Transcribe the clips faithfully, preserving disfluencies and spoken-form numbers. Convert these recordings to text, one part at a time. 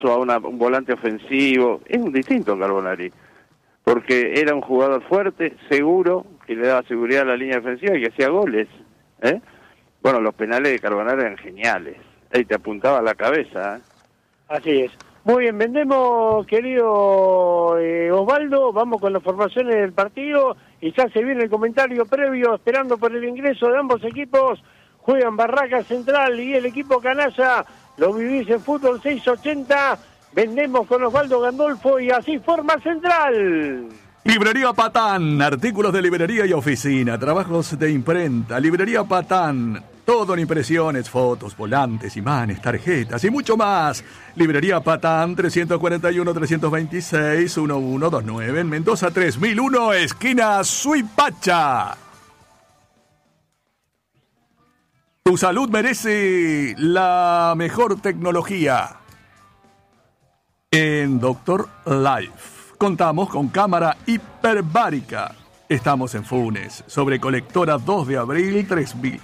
a una, un volante ofensivo. Es un distinto Carbonari, porque era un jugador fuerte, seguro, que le daba seguridad a la línea defensiva y que hacía goles. ¿eh? Bueno, los penales de Carbonari eran geniales. Ahí te apuntaba a la cabeza. ¿eh? Así es. Muy bien, vendemos, querido eh, Osvaldo, vamos con las formaciones del partido y ya se viene el comentario previo, esperando por el ingreso de ambos equipos. Juegan Barracas Central y el equipo canalla, lo vivís en Fútbol seiscientos ochenta, vendemos con Osvaldo Gandolfo y así forma Central. Librería Patán, artículos de librería y oficina, trabajos de imprenta. Librería Patán, todo en impresiones, fotos, volantes, imanes, tarjetas y mucho más. Librería Patán, trescientos cuarenta y uno, trescientos veintiséis, mil ciento veintinueve, en Mendoza tres mil uno, esquina Suipacha. Tu salud merece la mejor tecnología. En Doctor Life contamos con cámara hiperbárica. Estamos en Funes, sobre Colectora dos de abril tres mil.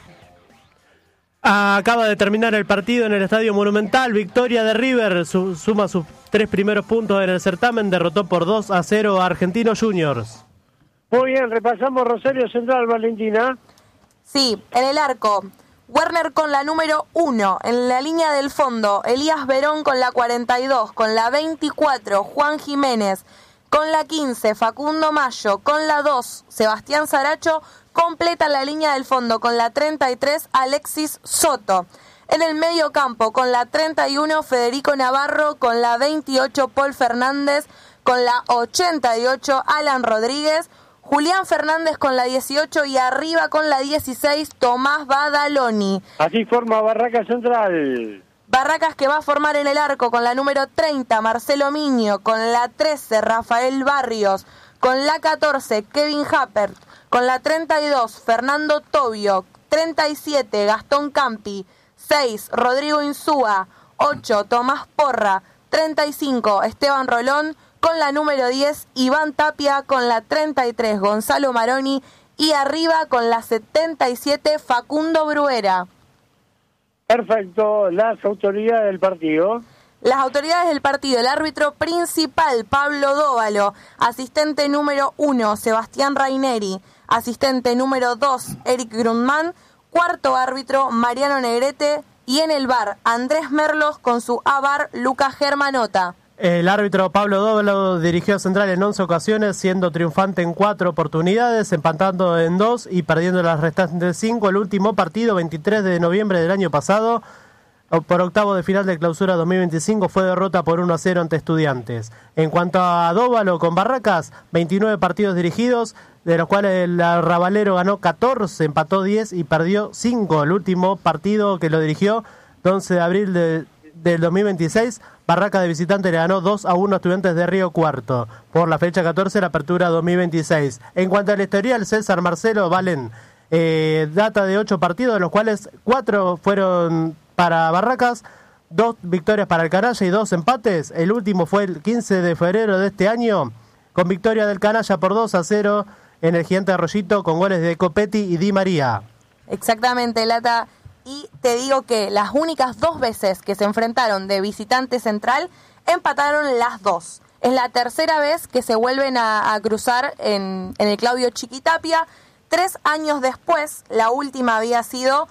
Acaba de terminar el partido en el Estadio Monumental. Victoria de River, su, suma sus tres primeros puntos en el certamen. Derrotó por dos a cero a Argentinos Juniors. Muy bien, repasamos Rosario Central, Valentina. Sí, en el arco, Werner con la número uno, en la línea del fondo, Elías Verón con la cuarenta y dos, con la veinticuatro, Juan Jiménez, con la quince, Facundo Mayo, con la dos, Sebastián Saracho, completa la línea del fondo con la treinta y tres, Alexis Soto. En el medio campo, con la treinta y uno, Federico Navarro, con la veintiocho, Paul Fernández, con la ochenta y ocho, Alan Rodríguez, Julián Fernández con la dieciocho y arriba con la dieciséis, Tomás Badaloni. Así forma Barracas Central. Barracas que va a formar en el arco con la número treinta, Marcelo Miño, con la trece, Rafael Barrios, con la catorce, Kevin Happert, con la treinta y dos, Fernando Tobio, treinta y siete, Gastón Campi, seis, Rodrigo Insúa, ocho, Tomás Porra, treinta y cinco, Esteban Rolón, con la número diez, Iván Tapia, con la treinta y tres, Gonzalo Maroni, y arriba con la setenta y siete, Facundo Bruera. Perfecto, las autoridades del partido. Las autoridades del partido, el árbitro principal, Pablo Dóvalo, asistente número uno, Sebastián Raineri, asistente número dos, Eric Grundman, cuarto árbitro, Mariano Negrete, y en el V A R, Andrés Merlos con su A V A R, Lucas Germanota. El árbitro Pablo Dóvalo dirigió a Central en once ocasiones, siendo triunfante en cuatro oportunidades, empatando en dos y perdiendo las restantes cinco. El último partido, veintitrés de noviembre del año pasado, por octavo de final de clausura dos mil veinticinco, fue derrota por uno a cero ante Estudiantes. En cuanto a Dóvalo con Barracas, veintinueve partidos dirigidos, de los cuales el Arrabalero ganó catorce, empató diez y perdió cinco. El último partido que lo dirigió, once de abril de, del dos mil veintiséis, Barracas de visitante le ganó dos a uno a Estudiantes de Río Cuarto, por la fecha catorce de la apertura dos mil veintiséis. En cuanto al historial, César Marcelo Valen, eh, data de ocho partidos, de los cuales cuatro fueron para Barracas, dos victorias para el Canalla y dos empates. El último fue el quince de febrero de este año, con victoria del Canalla por dos a cero en el Gigante Arroyito, con goles de Copetti y Di María. Exactamente, Lata. Y te digo que las únicas dos veces que se enfrentaron de visitante Central, empataron las dos. Es la tercera vez que se vuelven a, a cruzar en, en el Claudio Chiquitapia. Tres años después, la última había sido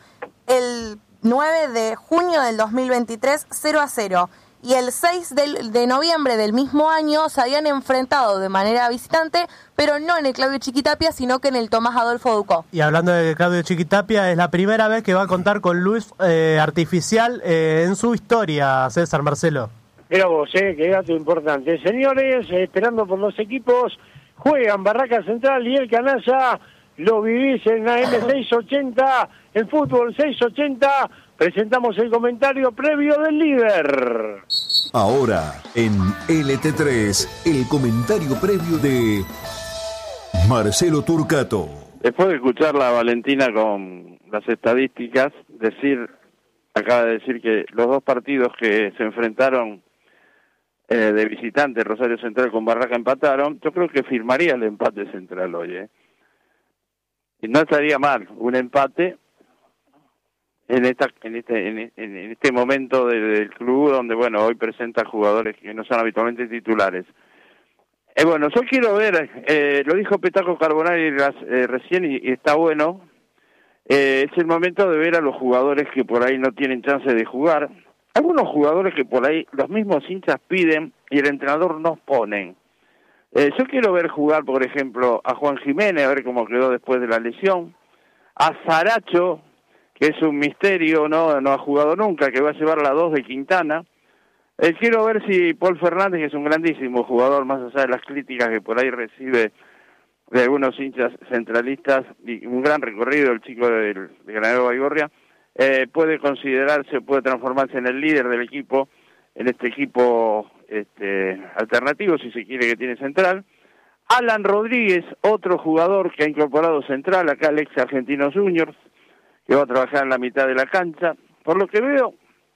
el nueve de junio del dos mil veintitrés, cero a cero. Y el seis de noviembre del mismo año se habían enfrentado de manera visitante, pero no en el Claudio Chiquitapia, sino que en el Tomás Adolfo Ducó. Y hablando de Claudio Chiquitapia, es la primera vez que va a contar con luz eh, artificial eh, en su historia, César Marcelo. Mira vos, eh, qué dato importante. Señores, eh, esperando por los equipos, juegan Barracas Central y el Canalla. Lo vivís en la M seiscientos ochenta, en Fútbol seiscientos ochenta. Presentamos el comentario previo del líder. Ahora, en L T tres, el comentario previo de Marcelo Turcato. Después de escucharla a Valentina con las estadísticas, decir, acaba de decir que los dos partidos que se enfrentaron eh, de visitante, Rosario Central con Barraca, empataron. Yo creo que firmaría el empate Central hoy, ¿eh? Y no estaría mal un empate en esta en este en, en este momento del, del club donde bueno hoy presenta jugadores que no son habitualmente titulares. Eh, bueno, yo quiero ver, eh, lo dijo Petaco Carbonari eh, recién y, y está bueno, eh, es el momento de ver a los jugadores que por ahí no tienen chance de jugar, algunos jugadores que por ahí los mismos hinchas piden y el entrenador nos ponen. Eh, yo quiero ver jugar, por ejemplo, a Juan Jiménez, a ver cómo quedó después de la lesión, a Saracho, que es un misterio, no no ha jugado nunca, que va a llevar la dos de Quintana. Eh, quiero ver si Paul Fernández, que es un grandísimo jugador, más allá de las críticas que por ahí recibe de algunos hinchas centralistas, y un gran recorrido el chico del, de Granero Baigorria, eh, puede considerarse, puede transformarse en el líder del equipo, en este equipo este alternativo, si se quiere, que tiene Central. Alan Rodríguez, otro jugador que ha incorporado Central, acá el ex Argentinos Juniors, que va a trabajar en la mitad de la cancha. Por lo que veo,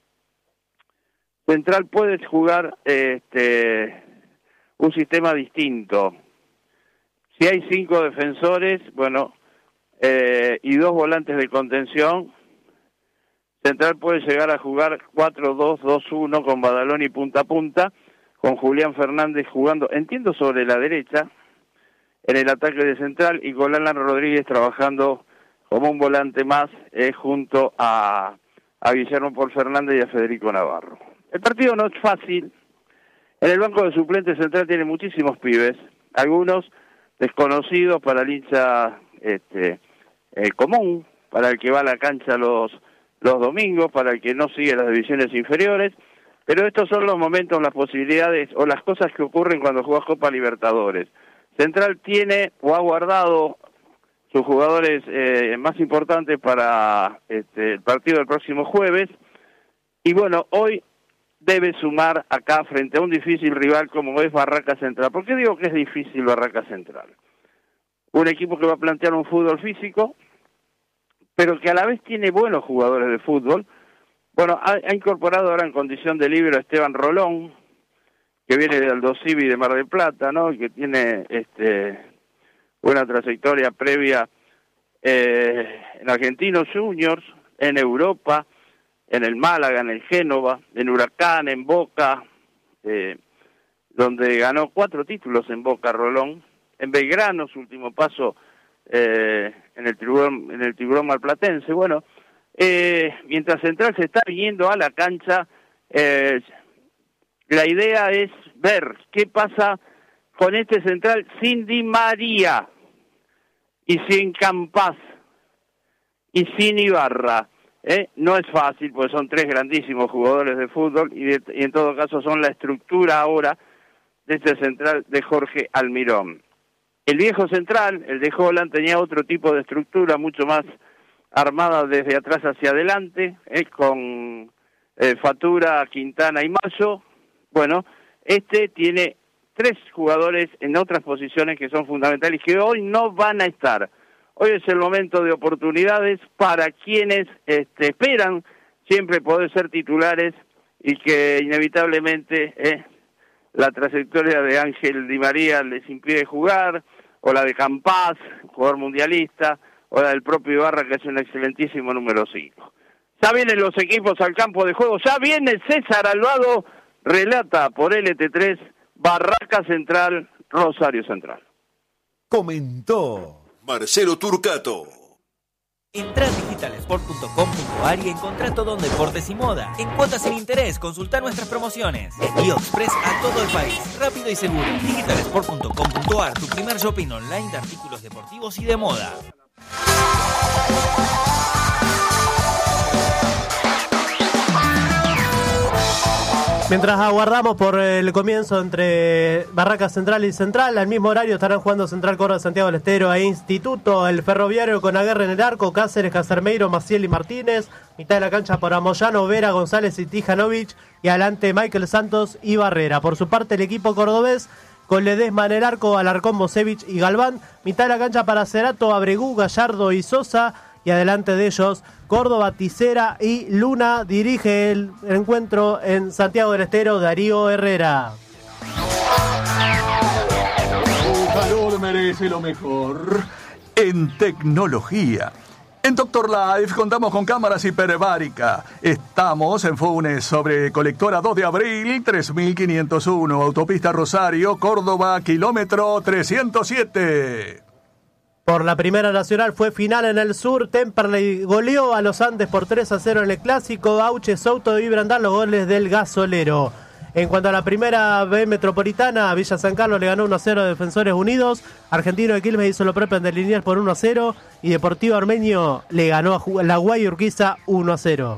Central puede jugar este un sistema distinto. Si hay cinco defensores, bueno, eh, y dos volantes de contención, Central puede llegar a jugar cuatro dos dos uno con Badaloni punta a punta, con Julián Fernández jugando, entiendo, sobre la derecha, en el ataque de Central, y con Alan Rodríguez trabajando como un volante más, eh, junto a, a Guillermo Paul Fernández y a Federico Navarro. El partido no es fácil. En el banco de suplentes Central tiene muchísimos pibes, algunos desconocidos para el hincha este, eh, común, para el que va a la cancha los, los domingos, para el que no sigue las divisiones inferiores, pero estos son los momentos, las posibilidades o las cosas que ocurren cuando juega Copa Libertadores. Central tiene o ha guardado sus jugadores eh, más importantes para este, el partido del próximo jueves, y bueno, hoy debe sumar acá frente a un difícil rival como es Barraca Central. ¿Por qué digo que es difícil Barraca Central? Un equipo que va a plantear un fútbol físico, pero que a la vez tiene buenos jugadores de fútbol. Bueno, ha, ha incorporado ahora en condición de líbero a Esteban Rolón, que viene de Aldo Civi de Mar del Plata, ¿no? Y que tiene este buena trayectoria previa eh, en Argentinos Juniors, en Europa, en el Málaga, en el Génova, en Huracán, en Boca, eh, donde ganó cuatro títulos en Boca Rolón, en Belgrano, su último paso eh, en el tiburón, en el tiburón malplatense. Bueno, eh, mientras Central se está yendo a la cancha, eh, la idea es ver qué pasa con este Central sin Di María y sin Campás y sin Ibarra. ¿Eh? No es fácil, porque son tres grandísimos jugadores de fútbol y, de, y en todo caso son la estructura ahora de este Central de Jorge Almirón. El viejo Central, el de Holland, tenía otro tipo de estructura, mucho más armada desde atrás hacia adelante, ¿eh? con eh, Fatura, Quintana y Mayo. Bueno, este tiene tres jugadores en otras posiciones que son fundamentales y que hoy no van a estar. Hoy es el momento de oportunidades para quienes este, esperan siempre poder ser titulares y que inevitablemente eh, la trayectoria de Ángel Di María les impide jugar, o la de Campás, jugador mundialista, o la del propio Ibarra, que es un excelentísimo número cinco. Ya vienen los equipos al campo de juego, ya viene César Alvado, relata por L T tres, Barraca Central, Rosario Central. Comentó Marcelo Turcato. Entrá a digital sport punto com punto a r y encontrá todo en deportes y moda. En cuotas sin interés, consultá nuestras promociones. Envío express a todo el país, rápido y seguro. digital sport punto com punto a r, tu primer shopping online de artículos deportivos y de moda. Mientras aguardamos por el comienzo entre Barraca Central y Central, al mismo horario estarán jugando Central Córdoba, Santiago del Estero e Instituto, el Ferroviario con Aguerre en el arco, Cáceres, Casermeiro, Maciel y Martínez, mitad de la cancha para Moyano, Vera, González y Tijanovic, y adelante Michael Santos y Barrera. Por su parte el equipo cordobés con Ledesma en el arco, Alarcón, Mosevich y Galván, mitad de la cancha para Cerato, Abregú, Gallardo y Sosa, y adelante de ellos Córdoba, Ticera y Luna. Dirige el encuentro en Santiago del Estero Darío Herrera. Tu calor merece lo mejor. En tecnología, En Doctor Life contamos con cámaras hiperbárica. Estamos en Funes, sobre Colectora dos de abril, tres mil quinientos uno, Autopista Rosario, Córdoba, kilómetro trescientos siete. Por la Primera Nacional fue final en el sur. Temperley goleó a los Andes por tres a cero en el Clásico. Auche, Souto y Brandán los goles del Gasolero. En cuanto a la Primera B Metropolitana, Villa San Carlos le ganó uno a cero a Defensores Unidos. Argentino de Quilmes hizo lo propio ante Liniers por uno a cero. Y Deportivo Armenio le ganó a la Guay Urquiza uno a cero.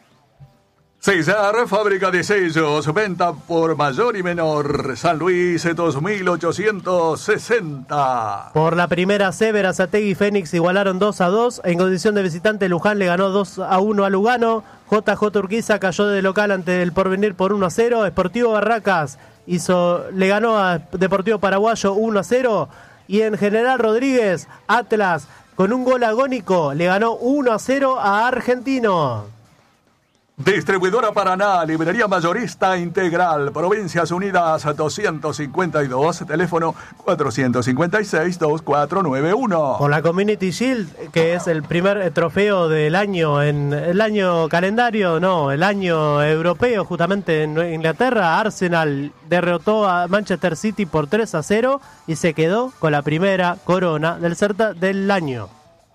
César, fábrica de sellos, venta por mayor y menor. San Luis, dos mil ochocientos sesenta. Por la Primera C, Berazategui y Fénix igualaron dos a dos. En condición de visitante, Luján le ganó dos a uno a Lugano. J J Urquiza cayó de local ante el Porvenir por uno a cero. Sportivo Barracas hizo, le ganó a Deportivo Paraguayo uno a cero. Y en General Rodríguez, Atlas, con un gol agónico, le ganó uno a cero a Argentino. Distribuidora Paraná, librería mayorista integral, Provincias Unidas doscientos cincuenta y dos, teléfono cuatrocientos cincuenta y seis, veinticuatro noventa y uno. Por la Community Shield, que es el primer trofeo del año, en el año calendario, no, el año europeo, justamente en Inglaterra, Arsenal derrotó a Manchester City por tres a cero y se quedó con la primera corona del Certa del año.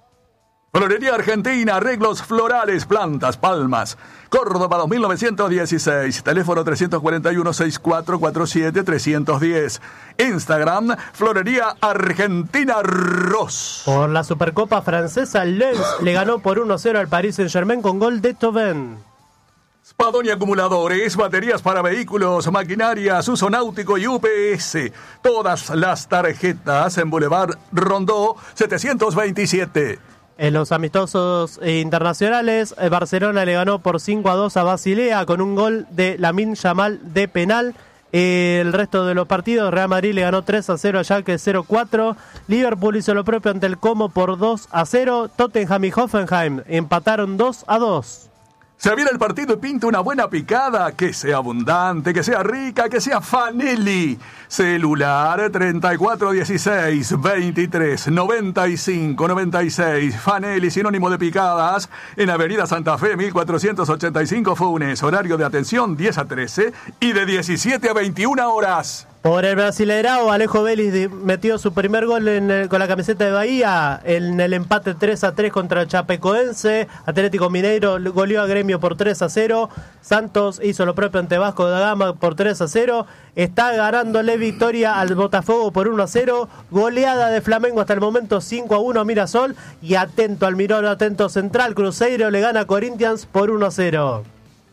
Florería Argentina, arreglos florales, plantas, palmas. Córdoba dos mil novecientos dieciséis, teléfono trescientos cuarenta y uno, sesenta y cuatro cuarenta y siete, trescientos diez. Instagram, Florería Argentina Ross. Por la Supercopa Francesa, Lens le ganó por uno a cero al Paris Saint-Germain con gol de Thauvin. Spadoni Acumuladores, baterías para vehículos, maquinarias, uso náutico y U P S. Todas las tarjetas en Boulevard Rondó setecientos veintisiete. En los amistosos internacionales, Barcelona le ganó por cinco a dos a Basilea con un gol de Lamine Yamal de penal. El resto de los partidos, Real Madrid le ganó tres a cero a Schalke cero cuatro. Liverpool hizo lo propio ante el Como por dos a cero. Tottenham y Hoffenheim empataron dos a dos. Se viene el partido y pinta una buena picada, que sea abundante, que sea rica, que sea Fanelli. Celular treinta y cuatro dieciséis, veintitrés, noventa y cinco, noventa y seis. Fanelli, sinónimo de picadas, en Avenida Santa Fe, mil cuatrocientos ochenta y cinco Funes. Horario de atención diez a trece y de diecisiete a veintiuna horas. Por el Brasileirao, Alejo Vélez metió su primer gol en el, con la camiseta de Bahía en el empate tres a tres contra Chapecoense. Atlético Mineiro goleó a Gremio por tres a cero. Santos hizo lo propio ante Vasco da Gama por tres a cero. Está ganándole victoria al Botafogo por uno a cero. Goleada de Flamengo hasta el momento cinco a uno a Mirasol. Y atento al Mirón, atento Central. Cruzeiro le gana a Corinthians por uno a cero.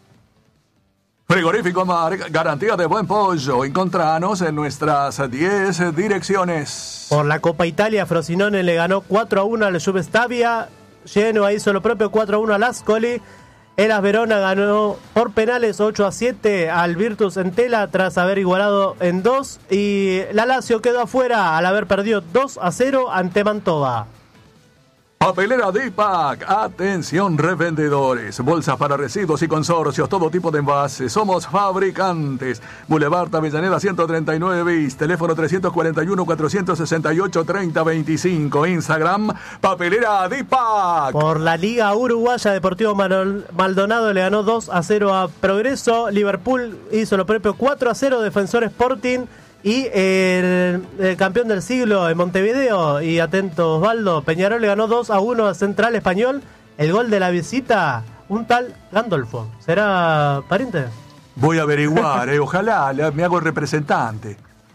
Frigorífico Mar, garantía de buen pollo. Encontranos en nuestras diez direcciones. Por la Copa Italia, Frosinone le ganó cuatro a uno al Juve Stabia. Genoa hizo lo propio cuatro a uno al Ascoli. Elas Verona ganó por penales ocho a siete al Virtus Entella tras haber igualado en dos. Y la Lazio quedó afuera al haber perdido dos a cero ante Mantova. Papelera Dipac, atención revendedores, bolsas para residuos y consorcios, todo tipo de envases, somos fabricantes. Boulevard Avellaneda ciento treinta y nueve bis, teléfono trescientos cuarenta y uno, cuatrocientos sesenta y ocho, treinta veinticinco, Instagram, Papelera Dipac. Por la Liga Uruguaya, Deportivo Maldonado le ganó dos a cero a Progreso, Liverpool hizo lo propio cuatro a cero, Defensor Sporting. Y el, el campeón del siglo en Montevideo, y atento Osvaldo, Peñarol le ganó dos a uno a Central Español. El gol de la visita, un tal Gandolfo. ¿Será pariente? Voy a averiguar, eh, ojalá me hago representante.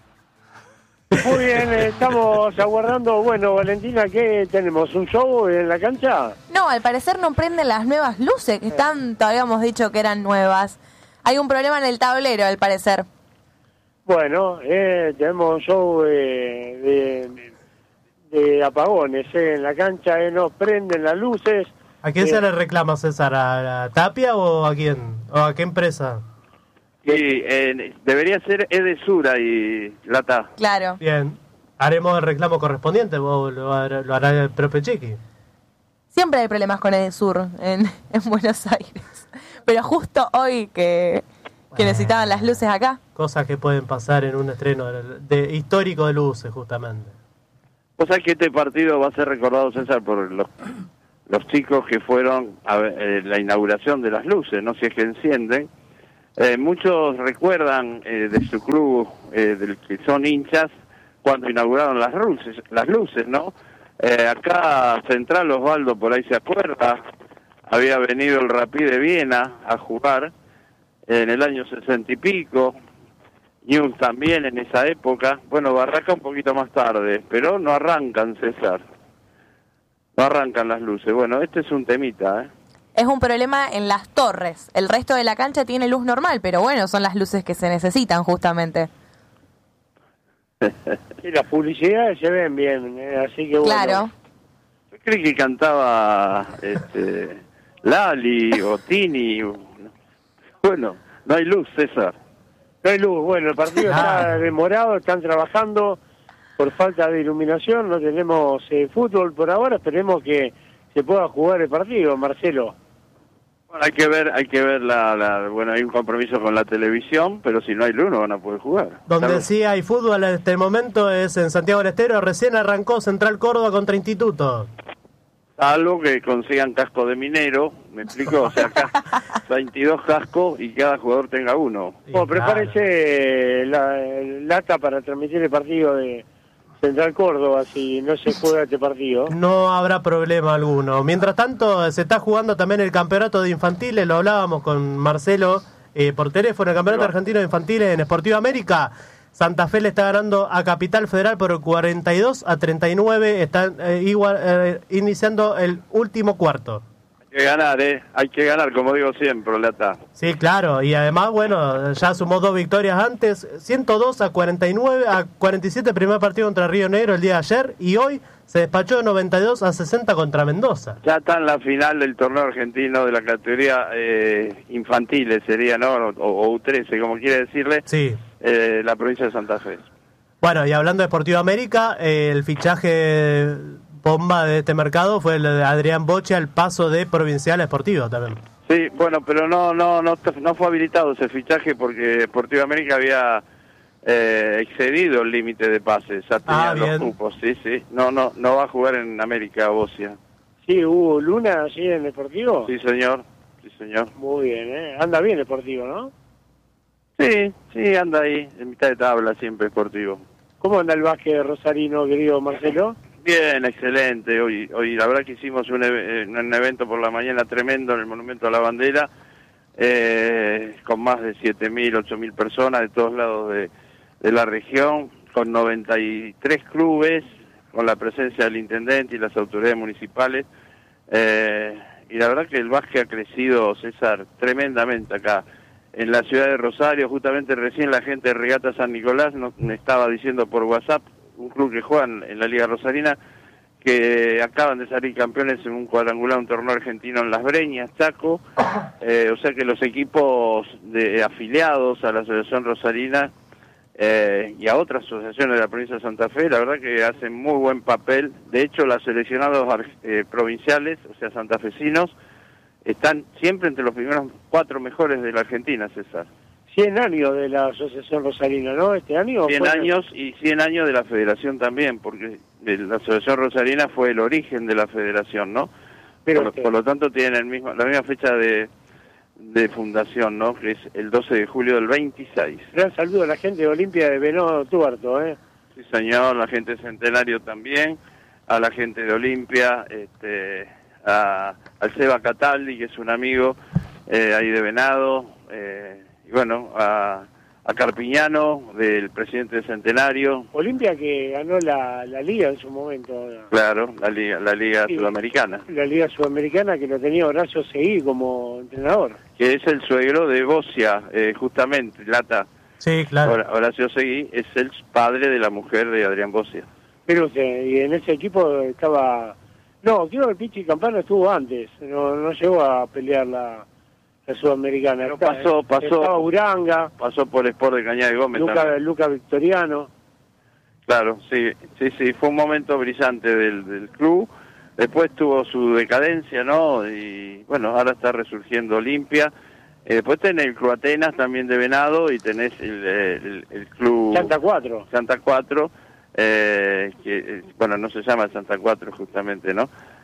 Muy bien, estamos aguardando. Bueno, Valentina, ¿qué tenemos? ¿Un show en la cancha? No, al parecer no prenden las nuevas luces, que tanto habíamos dicho que eran nuevas. Hay un problema en el tablero, al parecer. Bueno, eh, tenemos un show eh, de, de apagones eh, en la cancha, eh, nos prenden las luces. ¿A quién eh, se le reclama, César? ¿A la Tapia o a quién? ¿O a qué empresa? Sí, eh, debería ser Edesura y Lata. Claro. Bien, haremos el reclamo correspondiente, o lo hará, lo hará el propio Chiqui. Siempre hay problemas con Edesur en, en Buenos Aires. Pero justo hoy que... que necesitaban las luces acá. Cosas que pueden pasar en un estreno de, de histórico de luces, justamente. ¿Vos sabés que este partido va a ser recordado, César, por los los chicos que fueron a eh, la inauguración de las luces, no si es que encienden. Eh, muchos recuerdan eh, de su club, eh, del que son hinchas, cuando inauguraron las luces, las luces, ¿no? Eh, acá Central Osvaldo por ahí se acuerda, había venido el Rapid de Viena a jugar en el año sesenta y pico, News también en esa época, bueno, Barraca un poquito más tarde, pero no arrancan, César, no arrancan las luces. Bueno, este es un temita, ¿eh? Es un problema en las torres, el resto de la cancha tiene luz normal, pero bueno, son las luces que se necesitan justamente. Y las publicidades se ven bien, eh, así que bueno. Claro. Yo creí que cantaba este, Lali o Tini. Bueno, no hay luz, César. No hay luz, bueno, el partido está demorado, están trabajando por falta de iluminación, no tenemos eh, fútbol por ahora, esperemos que se pueda jugar el partido, Marcelo. Bueno, hay que ver, hay que ver la, la, bueno, hay un compromiso con la televisión, pero si no hay luz no van a poder jugar. Donde ¿sabes? sí hay fútbol en este momento es en Santiago del Estero, recién arrancó Central Córdoba contra Instituto. Salvo que consigan casco de minero, ¿me explico? O sea, acá veintidós cascos y cada jugador tenga uno. Sí, bueno, prepárese la, lata para transmitir el partido de Central Córdoba, si no se juega este partido. No habrá problema alguno. Mientras tanto, se está jugando también el campeonato de infantiles, lo hablábamos con Marcelo eh, por teléfono, el campeonato argentino de infantiles en Sportiva América. Santa Fe le está ganando a Capital Federal por cuarenta y dos a treinta y nueve, están eh, igual, eh, iniciando el último cuarto. Hay que ganar, ¿eh? Hay que ganar, como digo siempre, Lata. Sí, claro, y además, bueno, ya sumó dos victorias antes, ciento dos a cuarenta y nueve, a cuarenta y siete, primer partido contra Río Negro el día de ayer, y hoy se despachó noventa y dos a sesenta contra Mendoza. Ya está en la final del torneo argentino de la categoría eh, infantiles, sería, ¿no? O, o U trece, como quiere decirle, Sí. eh, la provincia de Santa Fe. Bueno, y hablando de Sportiva América, eh, el fichaje bomba de este mercado fue el de Adrián Boche al paso de Provincial a Sportivo también. Sí, bueno, pero no no no no fue habilitado ese fichaje porque Sportiva América había eh, excedido el límite de pases, ya tenía Ah, los bien. cupos, sí, sí. No, no, no va a jugar en América Bocia. Sí, hubo Luna allí en el Deportivo. Sí, señor, sí, señor. Muy bien, ¿eh? Anda bien el Deportivo, ¿no? Sí, sí, anda ahí, en mitad de tabla siempre Sportivo. ¿Cómo anda el básquet rosarino, querido Marcelo? Bien, excelente. Hoy, hoy la verdad que hicimos un, e- un evento por la mañana tremendo en el Monumento a la Bandera, eh, con más de siete mil, ocho mil personas de todos lados de, de la región, con noventa y tres clubes, con la presencia del intendente y las autoridades municipales. Eh, y la verdad que el básquet ha crecido, César, tremendamente acá. En la ciudad de Rosario, justamente recién la gente de Regata San Nicolás nos, me estaba diciendo por WhatsApp, un club que juega en la Liga Rosarina, que acaban de salir campeones en un cuadrangular, un torneo argentino en Las Breñas, Chaco, eh, o sea que los equipos de afiliados a la Asociación Rosarina eh, y a otras asociaciones de la provincia de Santa Fe, la verdad que hacen muy buen papel. De hecho, los seleccionados eh, provinciales, o sea, santafesinos, están siempre entre los primeros cuatro mejores de la Argentina, César. cien años de la Asociación Rosarina, ¿no? Este año. cien años y cien años de la federación también, porque la Asociación Rosarina fue el origen de la federación, ¿no? Pero por, por lo tanto tienen el mismo, la misma fecha de, de fundación, ¿no? Que es el doce de julio del veintiséis. Gran saludo a la gente de Olimpia de Venado Tuerto, ¿eh? Sí, señor, la gente de Centenario también, a la gente de Olimpia, este, a, al Seba Cataldi, que es un amigo eh, ahí de Venado, eh, y bueno, a, a Carpiñano, del presidente de Centenario. Olimpia que ganó la, la Liga en su momento. Claro, la Liga, la Liga Sí, Sudamericana. La Liga Sudamericana que lo tenía Horacio Seguí como entrenador. Que es el suegro de Bocia, eh, justamente, Lata. Sí, claro. Hor- Horacio Seguí es el padre de la mujer de Adrián Bocia. Pero usted, y en ese equipo estaba... No, creo que el Pichi Campana estuvo antes, no, no llegó a pelear la, la Sudamericana. Pero Está- pasó, pasó. Estaba Uranga, Pasó por Sport de Cañada de Gómez Luca, también. Luca Victoriano. Claro, sí, sí, sí, fue un momento brillante del, del club. Después tuvo su decadencia, ¿no? Y bueno, ahora está resurgiendo Olimpia. Eh, después tenés el Club Atenas también de Venado y tenés el, el, el Club Santa Cuatro. Santa Cuatro, eh, que eh, bueno, no se llama Santa Cuatro justamente, ¿no?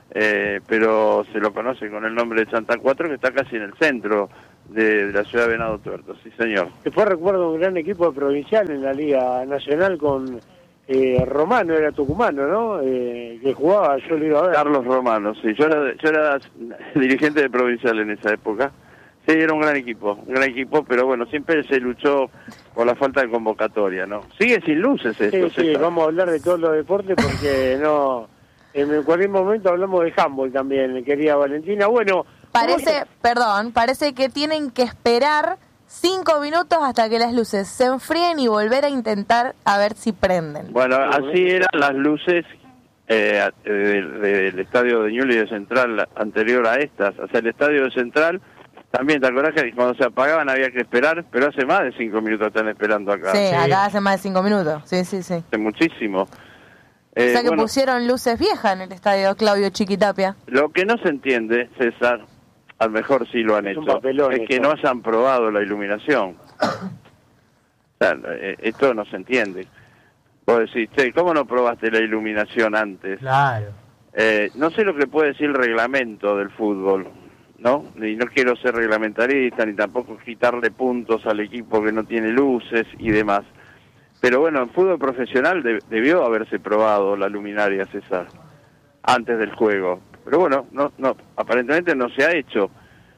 eh, pero se lo conoce con el nombre de Santa Cuatro, que está casi en el centro de, de la ciudad de Venado Tuerto, sí señor. Después recuerdo un gran equipo de provincial en la Liga Nacional con eh, Romano, era tucumano, ¿no? Eh, que jugaba, yo lo iba a ver. Carlos Romano, sí, yo era, yo era dirigente de provincial en esa época. Sí, era un gran equipo, un gran equipo, pero bueno, siempre se luchó por la falta de convocatoria, ¿no? Sigue sin luces esto. Sí, sí, vamos a hablar de todos los deportes porque no, en cualquier momento hablamos de handball también, querida Valentina. Bueno, parece, perdón, parece que tienen que esperar cinco minutos hasta que las luces se enfríen y volver a intentar a ver si prenden. Bueno, así eran las luces eh, del, del estadio de Ñuble y de Central anterior a estas, o sea, el estadio de Central. También, ¿te acordás que cuando se apagaban había que esperar? Pero hace más de cinco minutos están esperando acá. Sí, sí. Acá hace más de cinco minutos, sí, sí, sí. Hace muchísimo. Eh, o sea que bueno, pusieron luces viejas en el estadio Claudio Chiquitapia. Lo que no se entiende, César, a lo mejor sí lo han es hecho, es que no hayan probado la iluminación. O sea, esto no se entiende. Vos decís, che, ¿cómo no probaste la iluminación antes? Claro. Eh, no sé lo que puede decir el reglamento del fútbol, ¿no? Y no quiero ser reglamentarista ni tampoco quitarle puntos al equipo que no tiene luces y demás. Pero bueno, en fútbol profesional de, debió haberse probado la luminaria, César, antes del juego. Pero bueno, no, no, aparentemente no se ha hecho.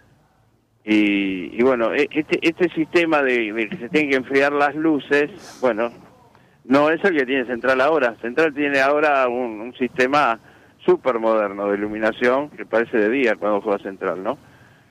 Y, y bueno, este, este sistema de, de que se tienen que enfriar las luces, bueno, no es el que tiene Central ahora. Central tiene ahora un, un sistema súper moderno de iluminación que parece de día cuando juega Central, ¿no?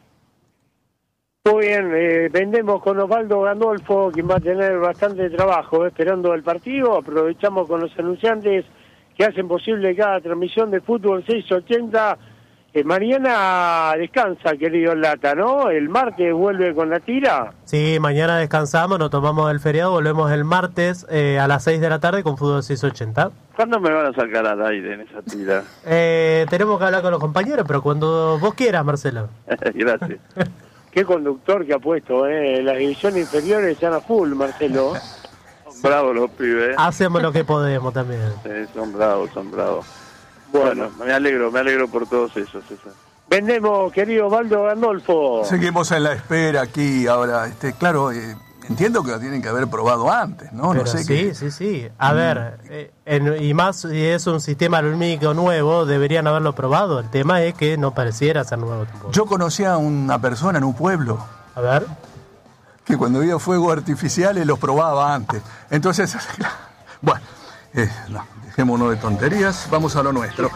Muy bien, eh, vendemos con Osvaldo Gandolfo, quien va a tener bastante trabajo eh, esperando el partido. Aprovechamos con los anunciantes que hacen posible cada transmisión de fútbol seiscientos ochenta. Eh, mañana descansa, querido Lata, ¿no? El martes vuelve con la tira. Sí, mañana descansamos, nos tomamos el feriado, volvemos el martes eh, a las seis de la tarde con fútbol seiscientos ochenta. ¿Cuándo me van a sacar al aire en esa tira? Eh, tenemos que hablar con los compañeros, pero cuando vos quieras, Marcelo. Gracias. Qué conductor que ha puesto, ¿eh? Las divisiones inferiores están a full, Marcelo. Son bravos los pibes. Hacemos lo que podemos también. Sí, son bravos, son bravos. Bueno, me alegro, me alegro por todos esos, César. Vendemos, querido Osvaldo Gandolfo. Seguimos en la espera aquí ahora. Este, claro, eh, entiendo que lo tienen que haber probado antes, ¿no? Pero no sé sí, qué... sí, sí. A mm. ver, eh, en, y más si es un sistema lumínico nuevo, deberían haberlo probado. El tema es que no pareciera ser nuevo tampoco. Yo conocía a una persona en un pueblo. A ver. Que cuando había fuegos artificiales los probaba antes. Entonces, bueno, eh, no, dejémonos de tonterías, vamos a lo nuestro.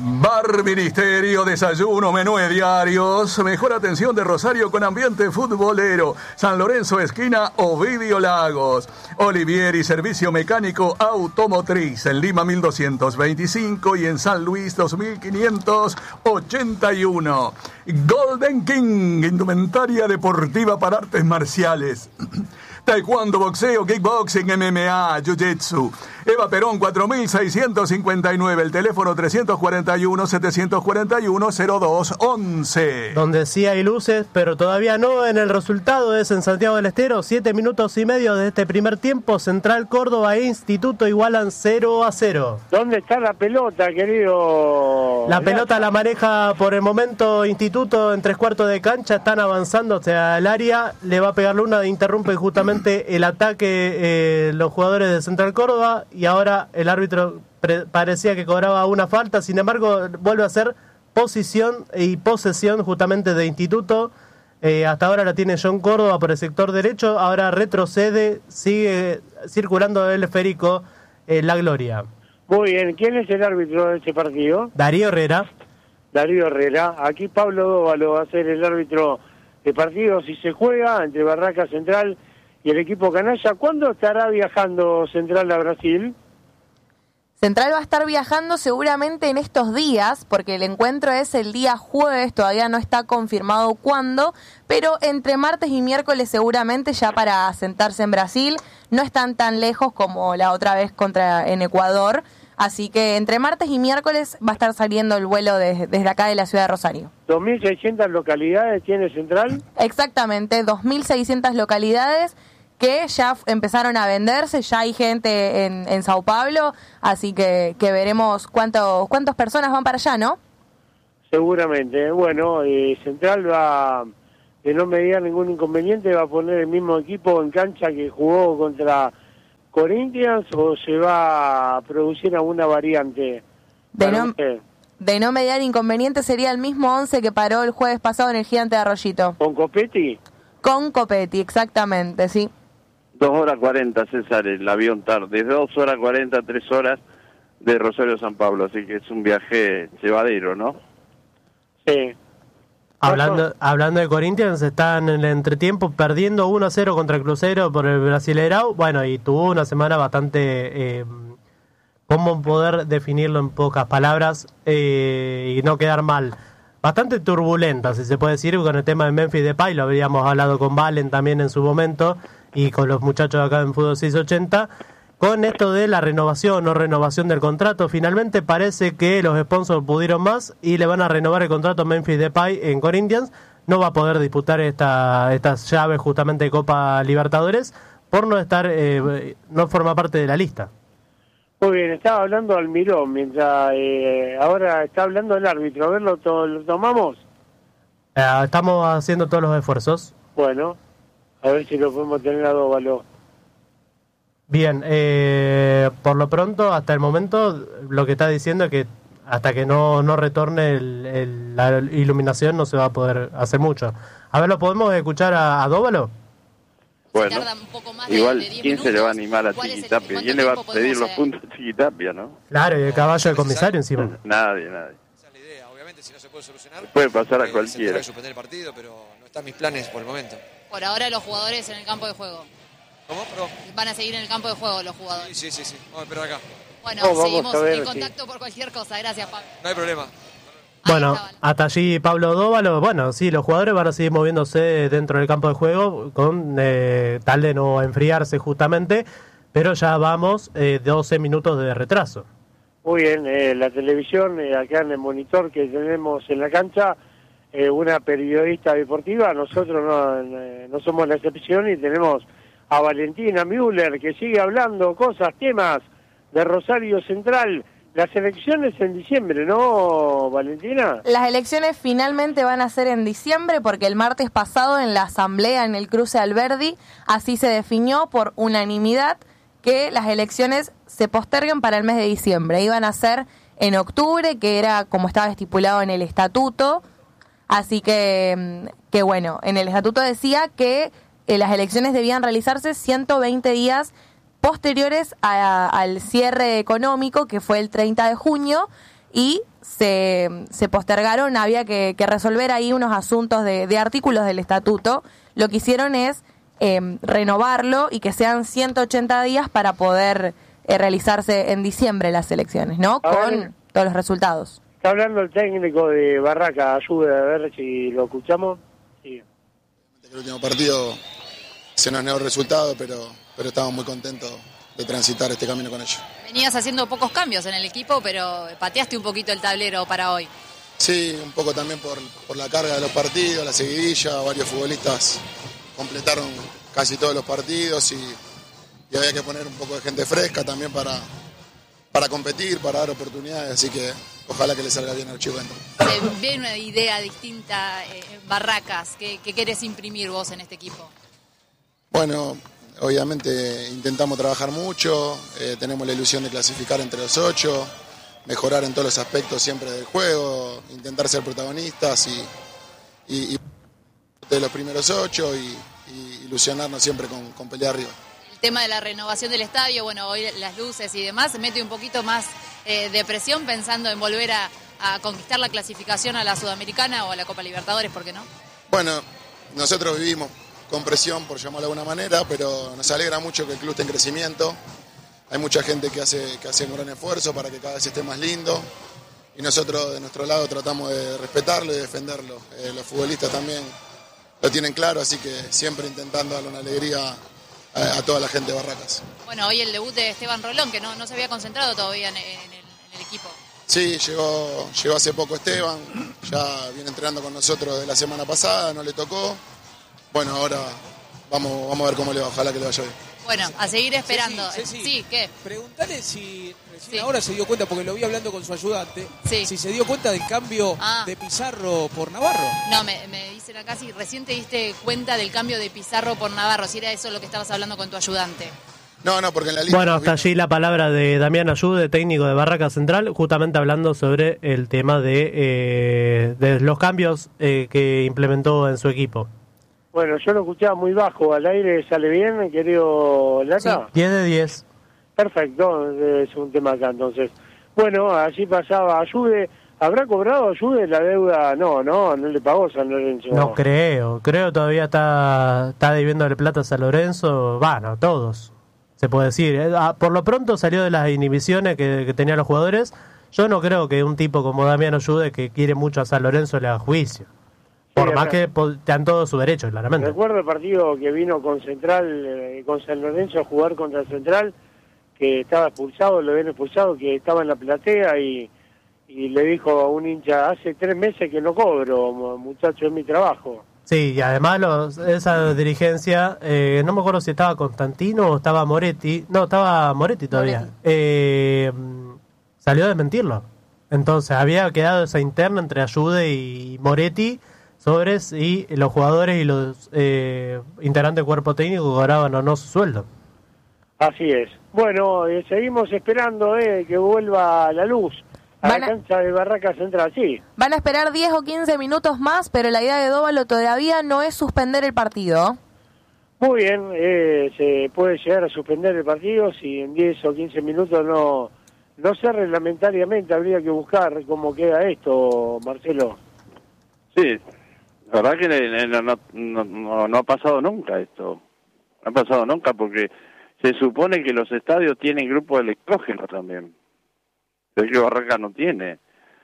Bar Ministerio, desayuno, menú de diarios, mejor atención de Rosario con ambiente futbolero. San Lorenzo, esquina Ovidio Lagos. Olivieri, servicio mecánico automotriz. En Lima mil doscientos veinticinco y en San Luis dos mil quinientos ochenta y uno. Golden King, indumentaria deportiva para artes marciales. Taekwondo, boxeo, kickboxing, M M A, jiu-jitsu. Eva Perón, cuatro mil seiscientos cincuenta y nueve, el teléfono trescientos cuarenta y uno, setecientos cuarenta y uno, cero dos once. Donde sí hay luces, pero todavía no en el resultado, es en Santiago del Estero, siete minutos y medio de este primer tiempo, Central Córdoba e Instituto igualan cero a cero. ¿Dónde está la pelota, querido? La pelota la maneja por el momento Instituto en tres cuartos de cancha, están avanzando hacia el área, le va a pegar Luna, interrumpe justamente el ataque eh, los jugadores de Central Córdoba y ahora el árbitro pre- parecía que cobraba una falta, sin embargo vuelve a ser posición y posesión justamente de Instituto. Eh, hasta ahora la tiene John Córdoba por el sector derecho, ahora retrocede, sigue circulando el esférico eh, La Gloria. Muy bien, ¿quién es el árbitro de este partido? Darío Herrera. Darío Herrera, aquí Pablo Dóvalo va a ser el árbitro de partido si se juega entre Barraca Central y el equipo canalla. ¿Cuándo estará viajando Central a Brasil? Central va a estar viajando seguramente en estos días, porque el encuentro es el día jueves, todavía no está confirmado cuándo, pero entre martes y miércoles seguramente ya para asentarse en Brasil. No están tan lejos como la otra vez contra en Ecuador, así que entre martes y miércoles va a estar saliendo el vuelo de, desde acá de la ciudad de Rosario. ¿dos mil seiscientas localidades tiene Central? Exactamente, dos mil seiscientas localidades que ya empezaron a venderse, ya hay gente en, en Sao Paulo, así que, que veremos cuánto, cuántas personas van para allá, ¿no? Seguramente. Bueno, eh, Central va, de no mediar ningún inconveniente, va a poner el mismo equipo en cancha que jugó contra Corinthians, o se va a producir alguna variante. De no, de no mediar inconveniente sería el mismo once que paró el jueves pasado en el Gigante de Arroyito. ¿Con Copetti? Con Copetti, exactamente, sí. Dos horas cuarenta, César, el avión tarde. Desde dos horas cuarenta, tres horas de Rosario a San Pablo, así que es un viaje llevadero, ¿no? Sí. Hablando, hablando de Corinthians, están en el entretiempo perdiendo uno a cero contra el Cruzeiro por el Brasileirao. Bueno, y tuvo una semana bastante, eh, ¿cómo poder definirlo en pocas palabras eh, y no quedar mal? Bastante turbulenta, si se puede decir, con el tema de Memphis Depay. Lo habíamos hablado con Valen también en su momento y con los muchachos acá en Fútbol seiscientos ochenta. Con esto de la renovación o renovación del contrato, finalmente parece que los sponsors pudieron más y le van a renovar el contrato a Memphis Depay en Corinthians. No va a poder disputar esta, estas llaves justamente de Copa Libertadores por no estar, eh, no forma parte de la lista. Muy bien, estaba hablando Almirón, mientras eh, ahora está hablando el árbitro. A ver, ¿lo, to lo tomamos? Eh, estamos haciendo todos los esfuerzos. Bueno, a ver si lo podemos tener a Dóvalo. Bien, eh, por lo pronto, hasta el momento, lo que está diciendo es que hasta que no, no retorne el, el, la iluminación no se va a poder hacer mucho. A ver, ¿lo podemos escuchar a, a Dóvalo? Bueno, igual, ¿quién se le va a animar a Chiquitapia? ¿Quién le va a pedir los puntos a Chiquitapia, no? Claro, y el caballo del comisario encima. Nadie, nadie. Esa es la idea, obviamente, si no se puede solucionar... Puede pasar a eh, cualquiera. Se tendrá que suspender el partido, pero no están mis planes por el momento. Por ahora los jugadores en el campo de juego. ¿Cómo? Pero... Van a seguir en el campo de juego los jugadores. Sí, sí, sí, sí. Vamos a esperar acá. Bueno, oh, seguimos ver, en contacto sí. por cualquier cosa. Gracias, Pablo. No hay problema. Bueno, hasta allí Pablo Dóvalo. Bueno, sí, los jugadores van a seguir moviéndose dentro del campo de juego con eh, tal de no enfriarse justamente, pero ya vamos eh, doce minutos de retraso. Muy bien, eh, la televisión, eh, acá en el monitor que tenemos en la cancha, eh, una periodista deportiva, nosotros no, eh, no somos la excepción y tenemos a Valentina Müller que sigue hablando cosas, temas de Rosario Central. Las elecciones en diciembre, ¿no, Valentina? Las elecciones finalmente van a ser en diciembre porque el martes pasado en la asamblea en el Cruce Alberdi así se definió por unanimidad que las elecciones se posterguen para el mes de diciembre. Iban a ser en octubre, que era como estaba estipulado en el estatuto. Así que, que bueno, en el estatuto decía que eh, las elecciones debían realizarse ciento veinte días posteriores a, al cierre económico, que fue el treinta de junio, y se, se postergaron, había que, que resolver ahí unos asuntos de, de artículos del estatuto. Lo que hicieron es eh, renovarlo y que sean ciento ochenta días para poder eh, realizarse en diciembre las elecciones, ¿no? Con Ahora, todos los resultados. Está hablando el técnico de Barraca, ayuda a ver si lo escuchamos. Sí. El último partido se nos negó el resultado, pero, pero estamos muy contentos de transitar este camino con ellos. Venías haciendo pocos cambios en el equipo, pero pateaste un poquito el tablero para hoy. Sí, un poco también por, por la carga de los partidos, la seguidilla, varios futbolistas completaron casi todos los partidos y, y había que poner un poco de gente fresca también para, para competir, para dar oportunidades, así que ojalá que le salga bien al chico. Se ve una idea distinta en eh, Barracas, ¿qué, qué querés imprimir vos en este equipo? Bueno, obviamente intentamos trabajar mucho, eh, tenemos la ilusión de clasificar entre los ocho, mejorar en todos los aspectos siempre del juego, intentar ser protagonistas y, y, y de los primeros ocho y, y ilusionarnos siempre con, con pelear arriba. El tema de la renovación del estadio, bueno, hoy las luces y demás, se mete un poquito más eh, de presión pensando en volver a, a conquistar la clasificación a la Sudamericana o a la Copa Libertadores, ¿por qué no? Bueno, nosotros vivimos con presión, por llamarlo de alguna manera, pero nos alegra mucho que el club esté en crecimiento. Hay mucha gente que hace, que hace un gran esfuerzo para que cada vez esté más lindo y nosotros de nuestro lado tratamos de respetarlo y defenderlo. Eh, los futbolistas también lo tienen claro, así que siempre intentando darle una alegría a, a toda la gente de Barracas. Bueno, hoy el debut de Esteban Rolón, que no, no se había concentrado todavía en, en, el, en el equipo. Sí, llegó, llegó hace poco Esteban, ya viene entrenando con nosotros de la semana pasada, no le tocó. Bueno, ahora vamos, vamos a ver cómo le va, ojalá que le vaya bien. Bueno, a seguir esperando. Ceci, Ceci, sí, ¿qué? Preguntale si recién Sí. ahora se dio cuenta, porque lo vi hablando con su ayudante, Sí. si se dio cuenta del cambio Ah. de Pizarro por Navarro. No, me, me dicen acá si recién te diste cuenta del cambio de Pizarro por Navarro, si era eso lo que estabas hablando con tu ayudante. No, no, porque en la lista... Bueno, hasta allí la palabra de Damián Ayude, técnico de Barraca Central, justamente hablando sobre el tema de, eh, de los cambios eh, que implementó en su equipo. Bueno, yo lo escuchaba muy bajo, al aire sale bien, querido Lata. diez de diez. Perfecto, es un tema acá entonces. Bueno, así pasaba Ayude. ¿Habrá cobrado Ayude la deuda? No, no, no le pagó San Lorenzo. No creo, creo todavía está, está debiéndole plata a San Lorenzo, bueno, todos, se puede decir. Eh, ah, Por lo pronto salió de las inhibiciones que, que tenían los jugadores. Yo no creo que un tipo como Damián Ayude, que quiere mucho a San Lorenzo, le haga juicio. Por Sí, más acá. que po- están todos su derecho, claramente. Recuerdo el partido que vino con Central, eh, con San Lorenzo a jugar contra Central, que estaba expulsado, lo habían expulsado, que estaba en la platea y, y le dijo a un hincha, hace tres meses que no cobro, mu- muchacho, es mi trabajo. Sí, y además los, esa dirigencia, eh, no me acuerdo si estaba Constantino o estaba Moretti, no, estaba Moretti todavía, Moretti. Eh, salió a desmentirlo. Entonces había quedado esa interna entre Ayude y Moretti sobre si los jugadores y los eh, integrantes del cuerpo técnico cobraban o no su sueldo. Así es. Bueno, eh, seguimos esperando eh, que vuelva la luz a Van la a- cancha de Barraca Central, sí. Van a esperar diez o quince minutos más, pero la idea de Dóvalo todavía no es suspender el partido. Muy bien, eh, se puede llegar a suspender el partido si en diez o quince minutos no, no sé, reglamentariamente habría que buscar cómo queda esto, Marcelo. Sí, la verdad que no, no, no, no, no ha pasado nunca esto. No ha pasado nunca porque se supone que los estadios tienen grupos electrógenos también. Pero que Barraca no tiene.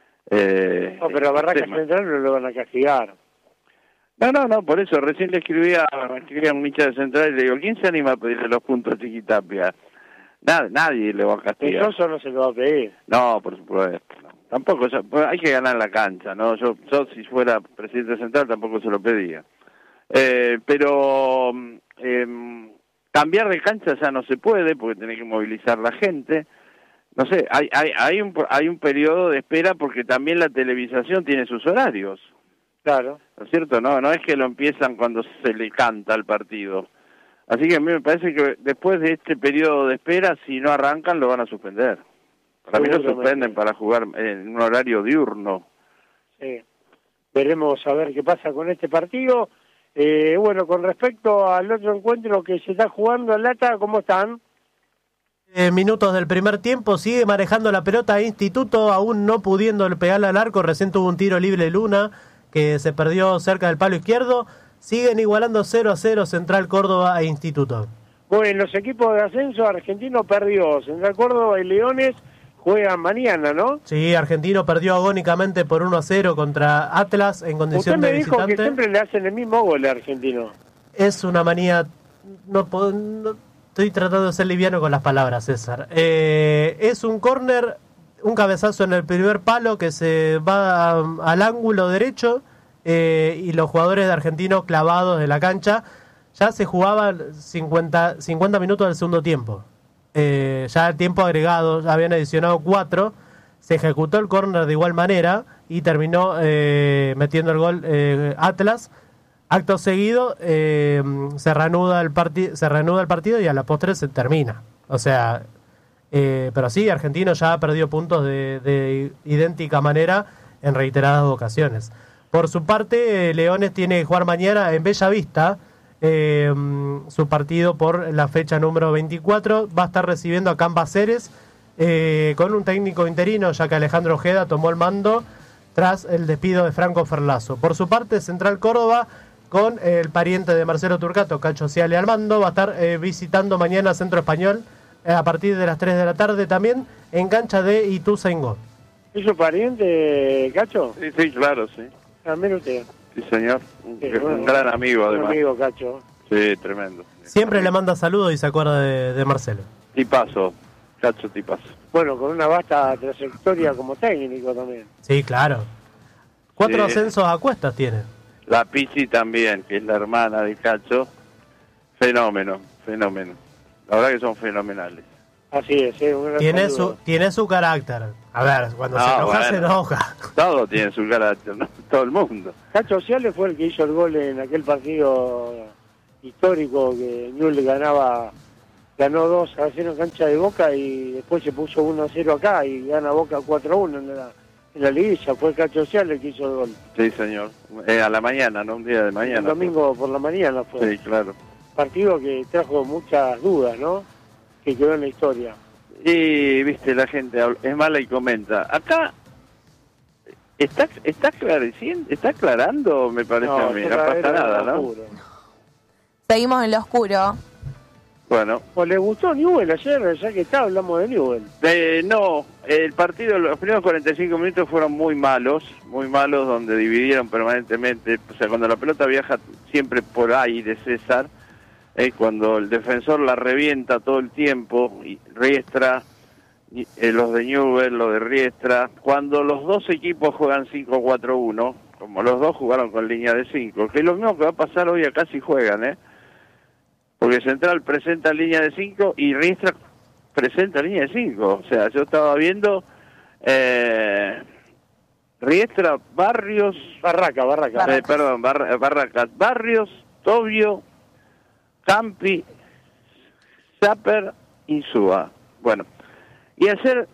Eh, No, pero a Barraca tema. Central no lo van a castigar. No, no, no, por eso recién le escribía, le escribía a un hincha de Central y le digo, ¿quién se anima a pedirle los puntos a Chiquitapia? Nadie, nadie le va a castigar. Eso no se lo va a pedir. No, por supuesto. No. Tampoco, o sea, pues, hay que ganar la cancha, ¿no? Yo, yo si fuera presidente central tampoco se lo pedía. Eh, pero eh, cambiar de cancha ya no se puede porque tiene que movilizar la gente. No sé, hay, hay, hay, un, hay un periodo de espera porque también la televisación tiene sus horarios. Claro. ¿No es cierto? No, no es que lo empiezan cuando se le canta al partido. Así que a mí me parece que después de este periodo de espera, si no arrancan, lo van a suspender. Para mí lo Seguramente. suspenden para jugar en un horario diurno. Sí. Veremos a ver qué pasa con este partido. Eh, bueno, con respecto al otro encuentro que se está jugando en Lata, ¿cómo están? Eh, minutos del primer tiempo, sigue manejando la pelota Instituto, aún no pudiendo pegarle al arco. Recién tuvo un tiro libre Luna que se perdió cerca del palo izquierdo. Siguen igualando cero a cero Central Córdoba e Instituto. Bueno, los equipos de ascenso argentino perdió. Central Córdoba y Leones juegan mañana, ¿no? Sí, Argentino perdió agónicamente por uno a cero contra Atlas en condición Usted me de dijo visitante. que siempre le hacen el mismo gol a Argentino. Es una manía, no, puedo- no- estoy tratando de ser liviano con las palabras, César. Eh, es un córner, un cabezazo en el primer palo que se va a- al ángulo derecho eh, y los jugadores de Argentino clavados de la cancha. Ya se jugaban cincuenta, cincuenta minutos del segundo tiempo. Eh, ya el tiempo agregado, ya habían adicionado cuatro. Se ejecutó el córner de igual manera y terminó eh, metiendo el gol eh, Atlas. Acto seguido eh, se reanuda el partido, se reanuda el partido y a la postre se termina. O sea, eh, pero sí, Argentino ya ha perdido puntos de, de idéntica manera en reiteradas ocasiones. Por su parte, eh, Leones tiene que jugar mañana en Bella Vista eh, su partido por la fecha número veinticuatro. Va a estar recibiendo a Cambaceres eh, con un técnico interino, ya que Alejandro Ojeda tomó el mando tras el despido de Franco Ferlazo. Por su parte, Central Córdoba, con el pariente de Marcelo Turcato, Cacho Ciale al mando, va a estar eh, visitando mañana Centro Español eh, a partir de las tres de la tarde también en cancha de Ituzaingó. ¿Es su pariente, Cacho? Sí, sí, claro, sí. También usted. Sí, señor. Un, Sí, un bueno, gran amigo, Un además. amigo, Cacho. Sí, tremendo. Siempre le manda saludos y se acuerda de, de Marcelo. Tipazo, Cacho, tipazo. Bueno, con una vasta trayectoria como técnico también. Sí, claro. Cuatro Sí. ascensos a cuestas tiene. La Pichi también, que es la hermana de Cacho. Fenómeno, fenómeno. La verdad que son fenomenales. Así es, ¿eh? Un gran Tiene saludo. su, tiene su carácter. A ver, cuando se Ah, enoja, bueno. se enoja. Todo tiene su carácter, ¿no? Todo el mundo. Cacho Ciales fue el que hizo el gol en aquel partido histórico que Newell's ganaba, ganó dos a cero en cancha de Boca y después se puso uno a cero acá y gana Boca cuatro a uno en la, en la liguilla. Fue Cacho Ciales el que hizo el gol. Sí, señor. Eh, a la mañana, ¿no? Un día de mañana. El domingo por la mañana fue. Sí, claro. Partido que trajo muchas dudas, ¿no? Que quedó en la historia. Y, viste, la gente habla- es mala y comenta. Acá, ¿está está aclareciendo, está aclarando, me parece a mí? No otra vez pasa era nada, ¿no? oscuro. Seguimos en lo oscuro. Bueno. ¿O le gustó Newell ayer? Ya que está, hablamos de Newell. Eh, no, el partido, los primeros cuarenta y cinco minutos fueron muy malos, muy malos, donde dividieron permanentemente. O sea, cuando la pelota viaja siempre por aire, César, eh, cuando el defensor la revienta todo el tiempo, y Riestra, y, eh, los de Newell, los de Riestra, cuando los dos equipos juegan cinco cuatro uno, como los dos jugaron con línea de cinco, que es lo mismo que va a pasar hoy acá si juegan, ¿eh? Porque Central presenta línea de cinco y Riestra presenta línea de cinco. O sea, yo estaba viendo eh, Riestra, Barrios... Barraca, Barraca. Eh, perdón, Bar- Barracas. Barrios, Tobio, Campi, Zapper, Insúa. Bueno, y hacer...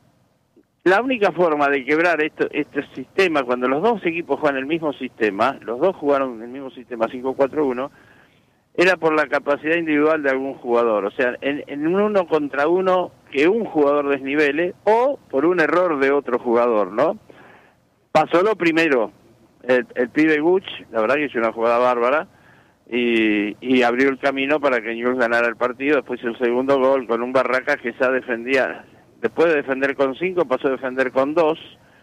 La única forma de quebrar esto, este sistema, cuando los dos equipos juegan el mismo sistema, los dos jugaron el mismo sistema cinco cuatro uno, era por la capacidad individual de algún jugador, o sea, en, en un uno contra uno que un jugador desnivele o por un error de otro jugador, ¿no? Pasó lo primero, el, el pibe Guch, la verdad que hizo una jugada bárbara y, y abrió el camino para que Newell's ganara el partido. Después el segundo gol con un Barracas que ya defendía, después de defender con cinco pasó a defender con dos.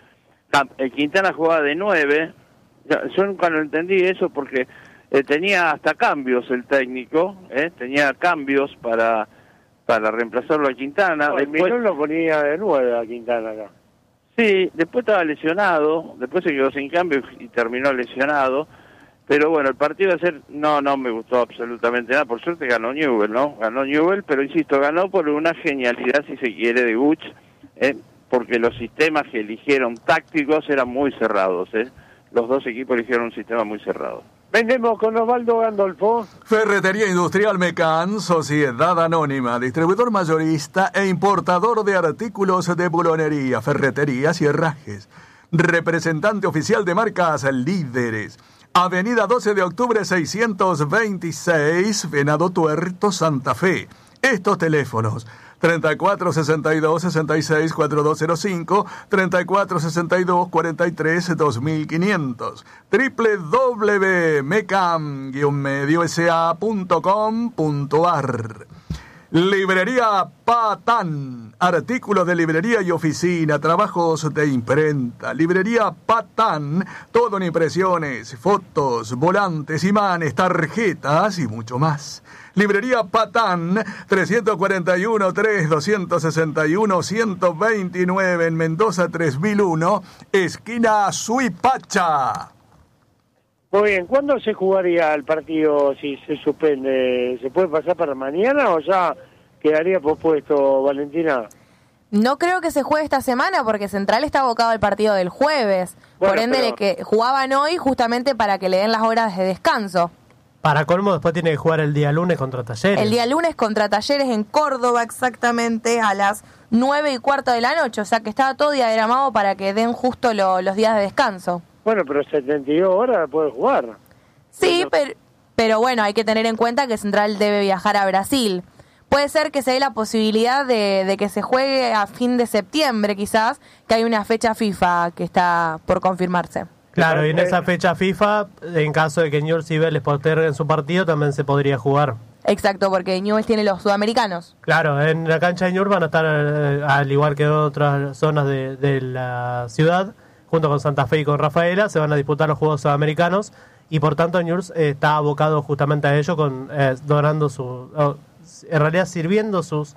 El Quintana jugaba de nueve, yo nunca lo entendí eso porque... Eh, tenía hasta cambios el técnico, eh, tenía cambios para para reemplazarlo a Quintana. No, el después, Milón lo ponía de nueve a Quintana acá. sí, después estaba lesionado, después se quedó sin cambio y terminó lesionado. Pero bueno, el partido de ayer no, no me gustó absolutamente nada. Por suerte ganó Newell, ¿no? Ganó Newell, pero insisto, ganó por una genialidad, si se quiere, de Guch, eh, porque los sistemas que eligieron tácticos eran muy cerrados, eh. Los dos equipos eligieron un sistema muy cerrado. Vendemos con Osvaldo Gandolfo. Ferretería Industrial Mecan, Sociedad Anónima, distribuidor mayorista e importador de artículos de bulonería, ferreterías y herrajes. Representante oficial de marcas líderes. Avenida doce de octubre seiscientos veintiséis, Venado Tuerto, Santa Fe. Estos teléfonos: treinta y cuatro sesenta y dos sesenta y seis cuarenta y dos cero cinco, treinta y cuatro sesenta y dos cuarenta y tres dos mil quinientos, doble u doble u doble u punto mecam medio s a punto com punto a r. Librería Patán, artículos de librería y oficina, trabajos de imprenta. Librería Patán, todo en impresiones, fotos, volantes, imanes, tarjetas y mucho más. Librería Patán, trescientos cuarenta y uno, tres, doscientos sesenta y uno, ciento veintinueve en Mendoza tres mil uno, esquina Suipacha. Muy bien, ¿cuándo se jugaría el partido si se suspende? ¿Se puede pasar para mañana o ya quedaría pospuesto, Valentina? No creo que se juegue esta semana porque Central está abocado al partido del jueves. Bueno, Por ende, pero- le que jugaban hoy justamente para que le den las horas de descanso. Para colmo, después tiene que jugar el día lunes contra Talleres. El día lunes contra Talleres en Córdoba, exactamente a las nueve y cuarto de la noche. O sea que estaba todo diagramado para que den justo lo- los días de descanso. Bueno, pero setenta y dos horas puede jugar. Sí, pero, pero bueno, hay que tener en cuenta que Central debe viajar a Brasil. Puede ser que se dé la posibilidad de, de que se juegue a fin de septiembre, quizás, que hay una fecha FIFA que está por confirmarse. Claro, y en esa fecha FIFA, en caso de que Newell's y Vélez posterguen su partido, también se podría jugar. Exacto, porque Newell's tiene los sudamericanos. Claro, en la cancha de Newell's van a estar, eh, al igual que otras zonas de, de la ciudad, junto con Santa Fe y con Rafaela, se van a disputar los Juegos Sudamericanos y por tanto Newell's eh, está abocado justamente a ello, con eh, donando su, oh, en realidad sirviendo sus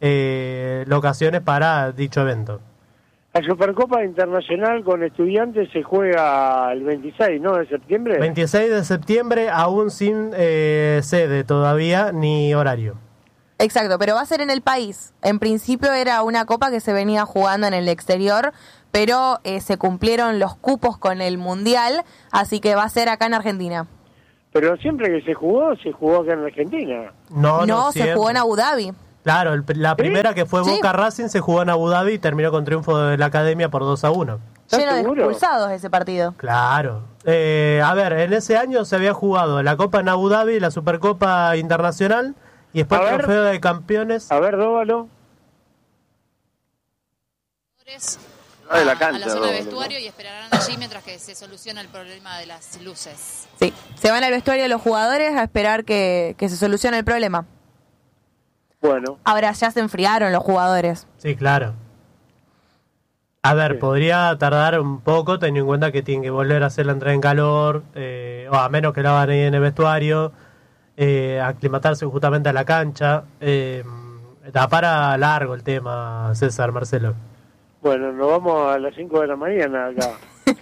eh, locaciones para dicho evento. La Supercopa Internacional con Estudiantes se juega el veintiséis, ¿no? De septiembre. veintiséis de septiembre, aún sin eh, sede todavía ni horario. Exacto, pero va a ser en el país. En principio era una copa que se venía jugando en el exterior, pero eh, se cumplieron los cupos con el Mundial, así que va a ser acá en Argentina. Pero siempre que se jugó, se jugó acá en Argentina. No, no, No, se siempre. jugó en Abu Dhabi. Claro, el- la primera que fue Sí. Boca Racing se jugó en Abu Dhabi y terminó con triunfo de la Academia por dos a uno. Lleno de seguro? expulsados ese partido. Claro. Eh, a ver, en ese año se había jugado la Copa en Abu Dhabi, la Supercopa Internacional y después A el ver. Trofeo de Campeones. A ver, Dóvalo. Ah, de la a, cancha, a la zona de Dóvalo, vestuario y esperarán allí mientras que se soluciona el problema de las luces. Sí, se van al vestuario los jugadores a esperar que, que se solucione el problema. Bueno, Ahora ya se enfriaron los jugadores. Sí, claro. A ver, Sí. podría tardar un poco, teniendo en cuenta que tienen que volver a hacer la entrada en calor, eh, o a menos que lo hagan ahí en el vestuario, eh, aclimatarse justamente a la cancha. Eh, da para largo el tema, César, Marcelo. bueno, nos vamos a las cinco de la mañana acá.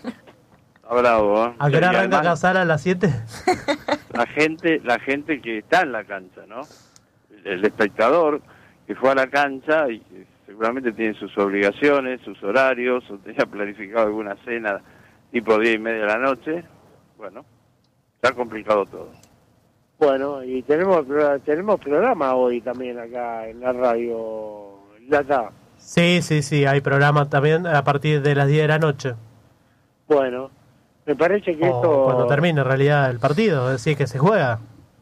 Está bravo, ¿eh? ¿A qué hora Y arranca además, Casar a las siete? la gente, la gente que está en la cancha, ¿no? El espectador que fue a la cancha y que seguramente tiene sus obligaciones, sus horarios, o tenía planificado alguna cena tipo diez y media de la noche. Bueno, está complicado todo. Bueno, y tenemos pro- tenemos programa hoy también acá en la radio Lata. Sí, sí, sí, hay programa también a partir de las diez de la noche. Bueno, me parece que O esto... cuando termine en realidad el partido, es decir, que se juega.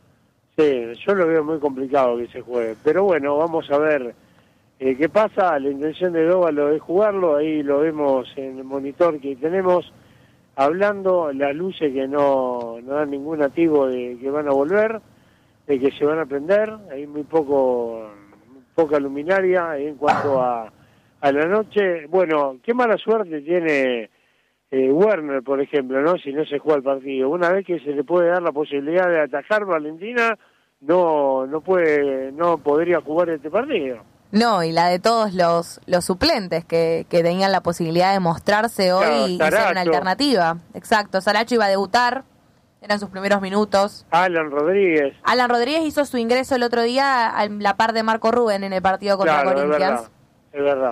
Sí, yo lo veo muy complicado que se juegue. Pero bueno, vamos a ver eh, qué pasa. La intención de Dóvalo es jugarlo. Ahí lo vemos en el monitor que tenemos. Hablando, las luces que no, no dan ningún activo de que van a volver, de que se van a prender. Hay muy poco poca luminaria en cuanto a, a la noche. Bueno, qué mala suerte tiene eh, Werner, por ejemplo, ¿no? Si no se juega el partido. Una vez que se le puede dar la posibilidad de atajar Valentina, no no puede no podría jugar este partido. No, y la de todos los, los suplentes que, que tenían la posibilidad de mostrarse hoy Claro, y ser Saracho. una alternativa. Exacto, Saracho iba a debutar, eran sus primeros minutos. Alan Rodríguez. Alan Rodríguez hizo su ingreso el otro día a la par de Marco Rubén en el partido contra Claro, es Corinthians. verdad, es verdad.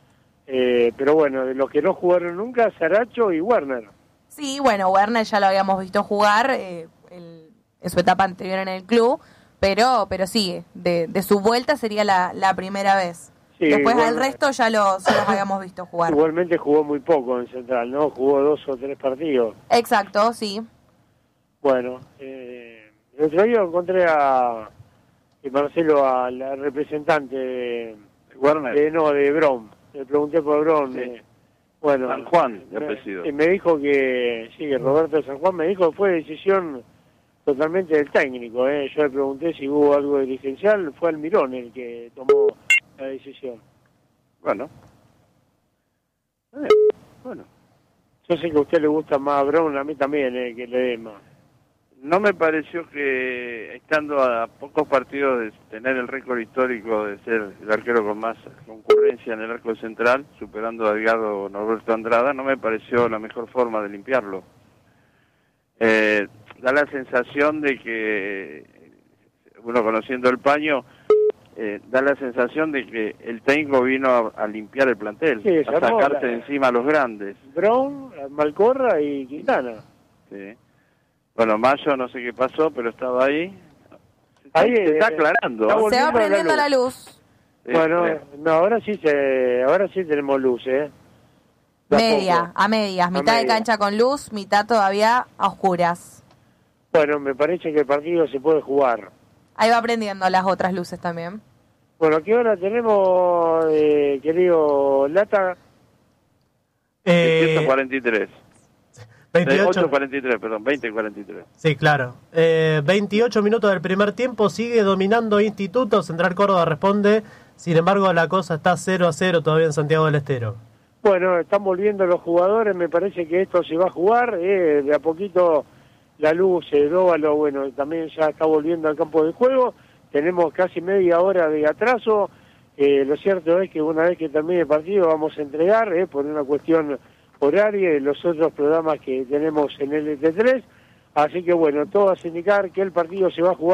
Eh, pero bueno, de los que no jugaron nunca, Saracho y Werner. Sí, bueno, Werner ya lo habíamos visto jugar eh, el- en su etapa anterior en el club, pero pero sí, de, de su vuelta sería la, la primera vez. Sí, Después Werner- al resto ya los, ya los habíamos visto jugar. Igualmente jugó muy poco en Central, ¿no? Jugó dos o tres partidos. Exacto, sí. Bueno, eh, el otro día encontré a, a Marcelo, a la representante de, Werner. de, no, de Bron. Le pregunté por Bron. Sí. eh, bueno, San Juan, de me, apellido. y me dijo que, sí, que Roberto San Juan me dijo que fue decisión totalmente del técnico. ¿eh? Yo le pregunté si hubo algo dirigencial, fue Almirón el que tomó la decisión. Bueno. Eh, bueno. Yo sé que a usted le gusta más a Brown, a mí también, eh, que le dé más. No me pareció que, estando a pocos partidos de tener el récord histórico de ser el arquero con más concurrencia en el arco central, superando a Edgardo Norberto Andrada, no me pareció la mejor forma de limpiarlo. Eh, da la sensación de que, uno conociendo el paño, eh, da la sensación de que el técnico vino a, a limpiar el plantel, Sí, se a armó sacarse la- de encima a los grandes. Brown, Malcorra y Quintana. Sí. Bueno, Mayo no sé qué pasó, pero estaba ahí. Ahí, se está eh, aclarando. está ¿eh? Se va volviendo prendiendo la la luz. Sí, Bueno, sí. no, ahora sí se, ahora sí tenemos luz, ¿eh? De a Media, poco. a medias, A mitad de media. cancha con luz, mitad todavía a oscuras. Bueno, me parece que el partido se puede jugar. Ahí va prendiendo las otras luces también. Bueno, ¿qué hora tenemos, eh, querido Lata? Eh, ciento cuarenta y tres. veintiocho. ocho cuarenta y tres, perdón, veinte cuarenta y tres. Sí, claro. Eh, veintiocho minutos del primer tiempo, sigue dominando Instituto, Central Córdoba responde, sin embargo la cosa está cero a cero todavía en Santiago del Estero. Bueno, están volviendo los jugadores, me parece que esto se va a jugar, eh, de a poquito la luz, el óvalo, bueno, también ya está volviendo al campo de juego, tenemos casi media hora de atraso, eh, lo cierto es que una vez que termine el partido vamos a entregar, eh, por una cuestión horaria, los otros programas que tenemos en L T tres, así que bueno, todo hace indicar que el partido se va a jugar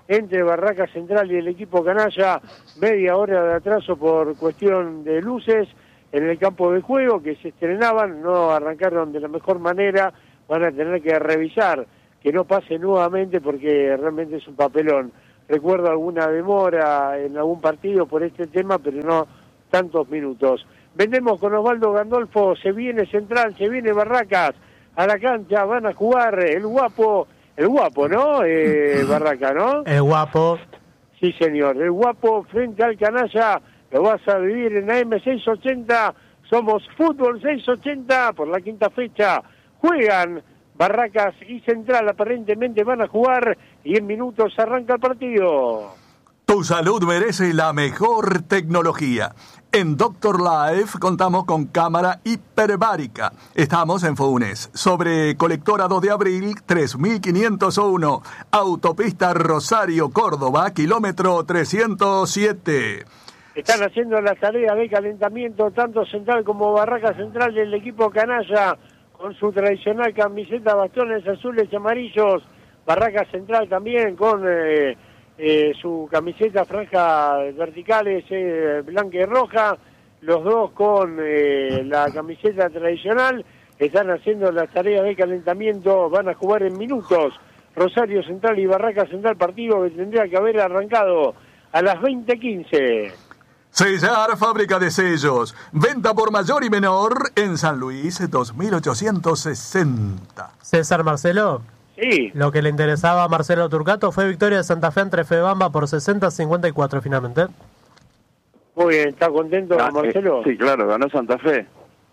entre Barraca Central y el equipo canalla, media hora de atraso por cuestión de luces en el campo de juego que se estrenaban, no arrancaron de la mejor manera, van a tener que revisar que no pase nuevamente porque realmente es un papelón. Recuerdo alguna demora en algún partido por este tema, pero no tantos minutos. Vendemos con Osvaldo Gandolfo, se viene Central, se viene Barracas, a la cancha van a jugar el guapo, el guapo, ¿no? Eh, Barraca, ¿no? El guapo. Sí, señor, el guapo frente al canalla, lo vas a vivir en A M seiscientos ochenta, somos Fútbol seiscientos ochenta por la quinta fecha, juegan Barracas y Central, aparentemente van a jugar y en minutos arranca el partido. Tu salud merece la mejor tecnología. En Doctor Life contamos con cámara hiperbárica. Estamos en Funes, sobre Colectora dos de abril, tres mil quinientos uno. Autopista Rosario, Córdoba, kilómetro trescientos siete. Están haciendo las tareas de calentamiento, tanto Central como Barraca Central del equipo canalla, con su tradicional camiseta, bastones azules y amarillos. Barraca Central también con eh, eh, su camiseta, franjas verticales eh, blanca y roja. Los dos con eh, la camiseta tradicional. Están haciendo las tareas de calentamiento, van a jugar en minutos. Rosario Central y Barraca Central, partido que tendría que haber arrancado a las veinte quince. Sellar, fábrica de sellos. Venta por mayor y menor en San Luis, dos mil ochocientos sesenta. César Marcelo. Sí. Lo que le interesaba a Marcelo Turcato fue victoria de Santa Fe entre Febamba por sesenta a cincuenta y cuatro finalmente. Muy bien, ¿está contento Ah, Marcelo? eh, sí, claro, ganó Santa Fe.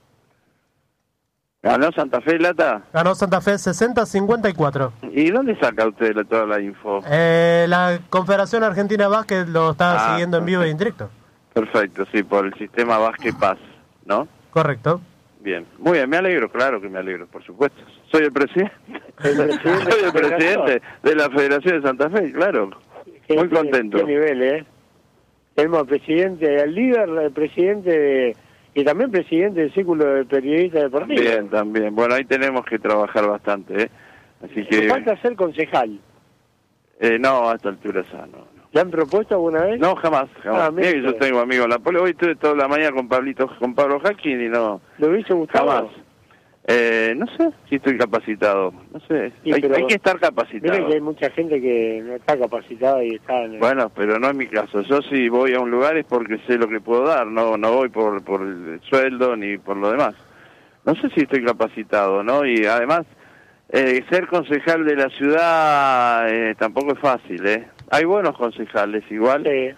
¿Ganó Santa Fe, Lata? Ganó Santa Fe sesenta a cincuenta y cuatro. ¿Y dónde saca usted la- toda la info? Eh, la Confederación Argentina de Básquet lo está Ah, siguiendo en vivo y en directo. Perfecto, sí, por el sistema Vázquez Paz, ¿no? Correcto. Bien, muy bien, me alegro, claro que me alegro, por supuesto. Soy el presidente, El presidente soy el de la presidente de la Federación de Santa Fe, claro. Qué- Muy qué- contento. Qué nivel, ¿eh? Tenemos al presidente, al líder, el presidente de, y también presidente del Círculo de Periodistas Deportivos. Bien, también. Bueno, ahí tenemos que trabajar bastante, ¿eh? Así que... Falta ser concejal. Eh, no, a esta altura ya no. no. ¿Le han propuesto alguna vez? No, jamás, jamás. Ah, Mira que mire. yo tengo amigos en la pole. Hoy estuve toda la mañana con Pablito, con Pablo Hacking y no... ¿Lo hubiese gustado? Jamás. Eh, no sé si estoy capacitado. No sé. Sí, hay, pero- hay que estar capacitado. Miren que hay mucha gente que no está capacitada y está en el... Bueno, pero no es mi caso. Yo si voy a un lugar es porque sé lo que puedo dar. No no voy por, por el sueldo ni por lo demás. No sé si estoy capacitado, ¿no? Y además, eh, ser concejal de la ciudad eh, tampoco es fácil, ¿eh? Hay buenos concejales igual. Sí.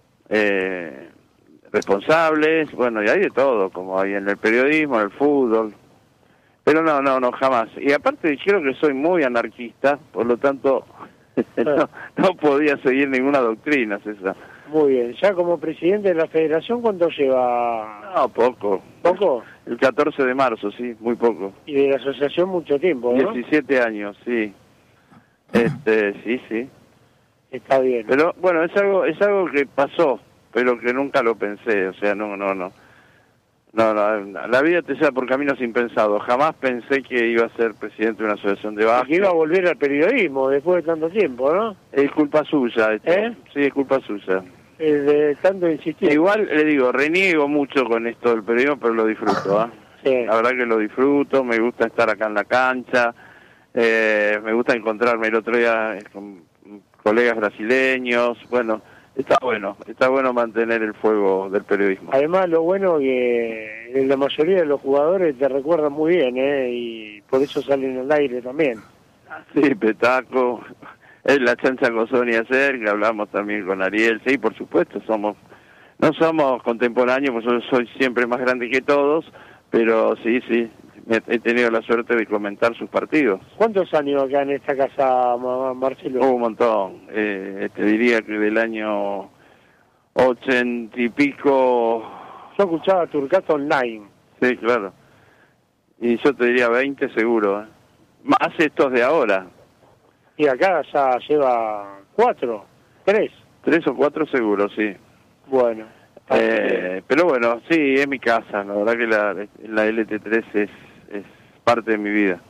Eh, responsables, bueno, y hay de todo, como hay en el periodismo, en el fútbol. Pero no, no, no, jamás. Y aparte creo que soy muy anarquista, por lo tanto no, no podía seguir ninguna doctrina, César. Muy bien. Ya como presidente de la federación, ¿cuánto lleva? No, poco. ¿Poco? El catorce de marzo, sí, muy poco. Y de la asociación mucho tiempo, ¿no? diecisiete años, sí. Este, sí, sí. Está bien. Pero bueno, es algo es algo que pasó, pero que nunca lo pensé, o sea, no, no, no. No, no, la vida te lleva por caminos impensados. Jamás pensé que iba a ser presidente de una asociación de Que básquet. iba a volver al periodismo después de tanto tiempo, ¿no? Es culpa suya esto. ¿Eh? Sí, es culpa suya. Eh, de tanto insistir. Igual, le digo, reniego mucho con esto del periodismo, pero lo disfruto, ¿ah? Sí. La verdad que lo disfruto, me gusta estar acá en la cancha, eh, me gusta encontrarme el otro día eh, con colegas brasileños, bueno, está bueno, está bueno mantener el fuego del periodismo. Además, lo bueno que la mayoría de los jugadores te recuerdan muy bien, ¿eh? Y por eso salen al aire también. Sí, Petaco, es la chancha con Sonia ayer, que hablamos también con Ariel, sí, por supuesto, somos, no somos contemporáneos, pues yo soy siempre más grande que todos, pero sí, sí, he tenido la suerte de comentar sus partidos. ¿Cuántos años acá en esta casa, ma- Marcelo? Oh, un montón, eh, te diría que del año ochenta y pico... Yo escuchaba Turcato online. Sí, claro. Y yo te diría veinte seguro, ¿eh? Más estos de ahora. Y acá ya lleva cuatro, tres. Tres o cuatro seguro, sí. Bueno. Eh, pero bueno, sí, es mi casa. La verdad que la, la L T tres es, es parte de mi vida.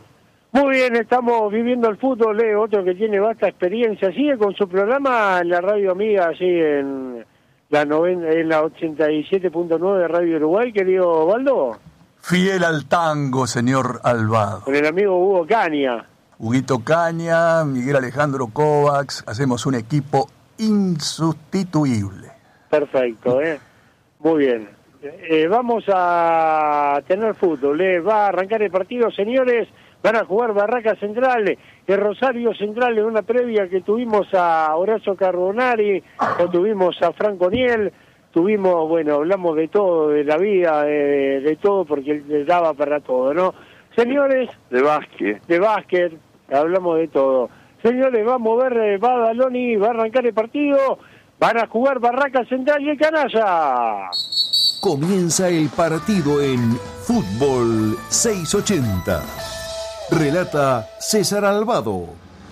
Muy bien, estamos viviendo el fútbol, Leo, otro que tiene vasta experiencia. Sigue con su programa en la radio amiga, así en la, noven, en la ochenta y siete punto nueve de Radio Uruguay, querido Baldo. Fiel al tango, señor Albado. Con el amigo Hugo Caña. Huguito Caña, Miguel Alejandro Kovacs, hacemos un equipo insustituible. Perfecto, ¿eh? Muy bien. Eh, vamos a tener fútbol, ¿eh? Va a arrancar el partido, señores. Van a jugar Barraca Central, el Rosario Central, en una previa que tuvimos a Horacio Carbonari, o tuvimos a Franco Niel, tuvimos, bueno, hablamos de todo, de la vida, de, de todo, porque él daba para todo, ¿no? Señores... De básquet. De básquet, hablamos de todo. Señores, va a mover, va Daloni, va a arrancar el partido, van a jugar Barraca Central y el Canalla. Comienza el partido en Fútbol seiscientos ochenta. Relata César Albado.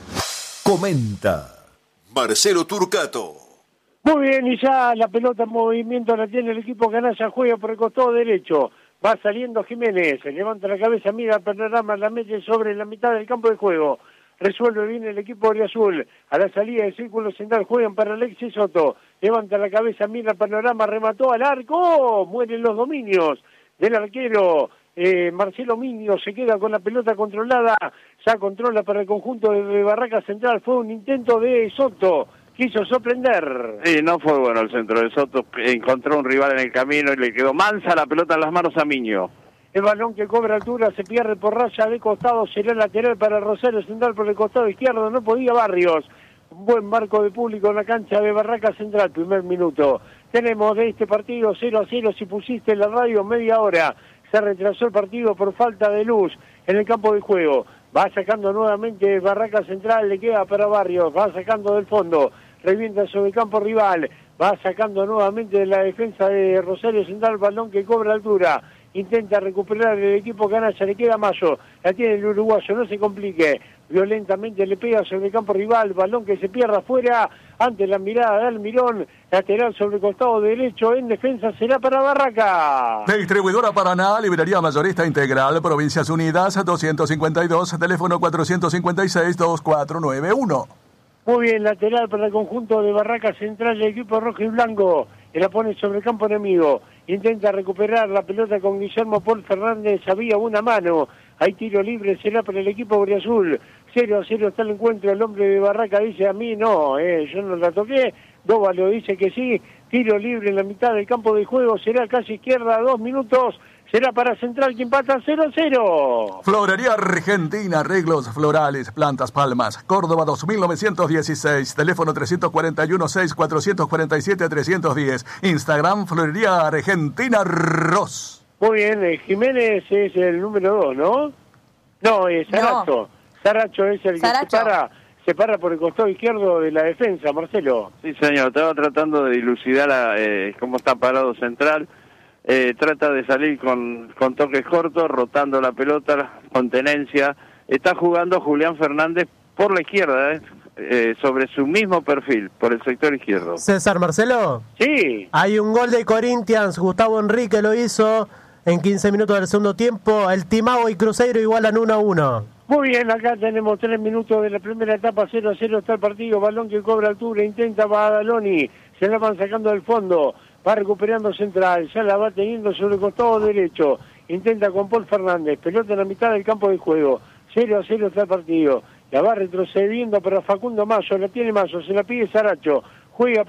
Comenta Marcelo Turcato. Muy bien, y ya la pelota en movimiento la tiene el equipo Canalla, juega por el costado derecho. Va saliendo Jiménez, se levanta la cabeza, mira el panorama, la mete sobre la mitad del campo de juego. Resuelve bien el equipo Azul. A la salida del círculo central juegan para Alexis Soto. Levanta la cabeza, mira el panorama, remató al arco. Mueren los dominios del arquero. Eh, Marcelo Miño se queda con la pelota controlada. Ya controla para el conjunto de Barraca Central. Fue un intento de Soto. Quiso sorprender. Sí, no fue bueno el centro de Soto. Encontró un rival en el camino y le quedó mansa la pelota en las manos a Miño. El balón que cobra altura se pierde por raya de costado, será lateral para Rosario Central por el costado izquierdo, no podía Barrios. Un buen marco de público en la cancha de Barraca Central, primer minuto. Tenemos de este partido cero a cero, si pusiste la radio media hora. Se retrasó el partido por falta de luz en el campo de juego. Va sacando nuevamente Barraca Central, le queda para Barrios, va sacando del fondo, revienta sobre el campo rival, va sacando nuevamente de la defensa de Rosario Central, balón que cobra altura. Intenta recuperar el equipo Canalla, le queda Mayo, la tiene el uruguayo, no se complique, violentamente le pega sobre el campo rival, balón que se pierde afuera, ante la mirada de Almirón, lateral sobre el costado derecho, en defensa será para Barraca. Distribuidora Paraná, librería mayorista integral, Provincias Unidas, doscientos cincuenta y dos, teléfono cuatrocientos cincuenta y seis, veinticuatro noventa y uno. Muy bien, lateral para el conjunto de Barraca Central, el equipo rojo y blanco, que la pone sobre el campo enemigo. Intenta recuperar la pelota con Guillermo Paul Fernández, había una mano. Hay tiro libre, será para el equipo Briazul. cero a cero está el encuentro, el hombre de Barraca dice a mí no, eh, yo no la toqué. Dóvalo dice que sí, tiro libre en la mitad del campo de juego, será casi izquierda, dos minutos. Será para Central que empata cero a cero. Florería Argentina, arreglos florales, plantas, palmas. Córdoba dos mil novecientos dieciséis. Teléfono trescientos cuarenta y uno, seis, cuatrocientos cuarenta y siete, trescientos diez. Instagram Florería Argentina Ros. Muy bien, eh, Jiménez es el número dos, ¿no? No, es Saracho. No. Saracho es el que se para, se para por el costado izquierdo de la defensa, Marcelo. Sí, señor, estaba tratando de dilucidar a, eh, cómo está parado Central. Eh, trata de salir con, con toques cortos, rotando la pelota, con tenencia. Está jugando Julián Fernández por la izquierda, eh, eh, sobre su mismo perfil, por el sector izquierdo. César Marcelo. Sí. Hay un gol de Corinthians, Gustavo Enrique lo hizo en quince minutos del segundo tiempo. El Timao y Cruzeiro igualan uno a uno. Muy bien, acá tenemos tres minutos de la primera etapa, cero a cero está el partido. Balón que cobra altura, intenta Badaloni, se la van sacando del fondo. Va recuperando Central, ya la va teniendo sobre el costado derecho. Intenta con Paul Fernández, pelota en la mitad del campo de juego. cero a cero está el partido. La va retrocediendo para Facundo Mayo, la tiene Mayo, se la pide Saracho. Juega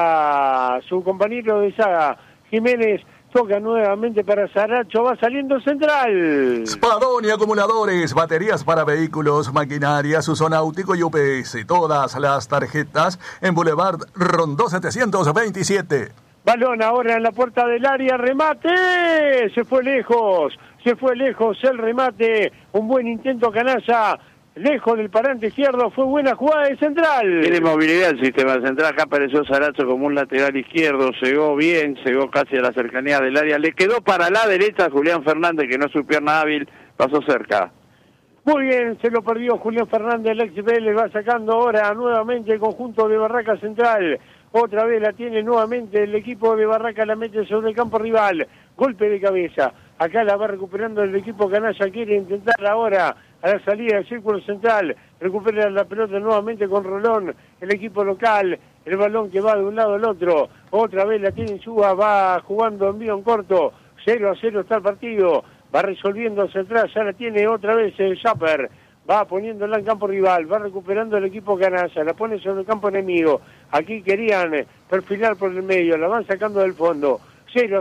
para su compañero de saga, Jiménez. Toca nuevamente para Saracho, va saliendo Central. Spadoni Acumuladores, baterías para vehículos, maquinarias, uso náutico y U P S. Todas las tarjetas en Boulevard Rondó setecientos veintisiete. Balón ahora en la puerta del área, remate, se fue lejos, se fue lejos el remate, un buen intento Canalla, lejos del parante izquierdo, fue buena jugada de Central. Tiene movilidad el sistema Central, acá apareció Saracho como un lateral izquierdo, llegó bien, llegó casi a la cercanía del área, le quedó para la derecha Julián Fernández, que no es su pierna hábil, pasó cerca. Muy bien, se lo perdió Julián Fernández, el ex Vélez va sacando ahora nuevamente el conjunto de Barraca Central. Otra vez la tiene nuevamente el equipo de Barraca, la mete sobre el campo rival. Golpe de cabeza. Acá la va recuperando el equipo Canalla, quiere intentar ahora a la salida del círculo central, recupera la pelota nuevamente con Rolón, el equipo local, el balón que va de un lado al otro, otra vez la tiene Insúa, va jugando envío en corto, cero a cero está el partido, va resolviendo hacia atrás, ya la tiene otra vez el Zapper, va poniéndola en campo rival, va recuperando el equipo Canalla, la pone sobre el campo enemigo, aquí querían perfilar por el medio, la van sacando del fondo, cero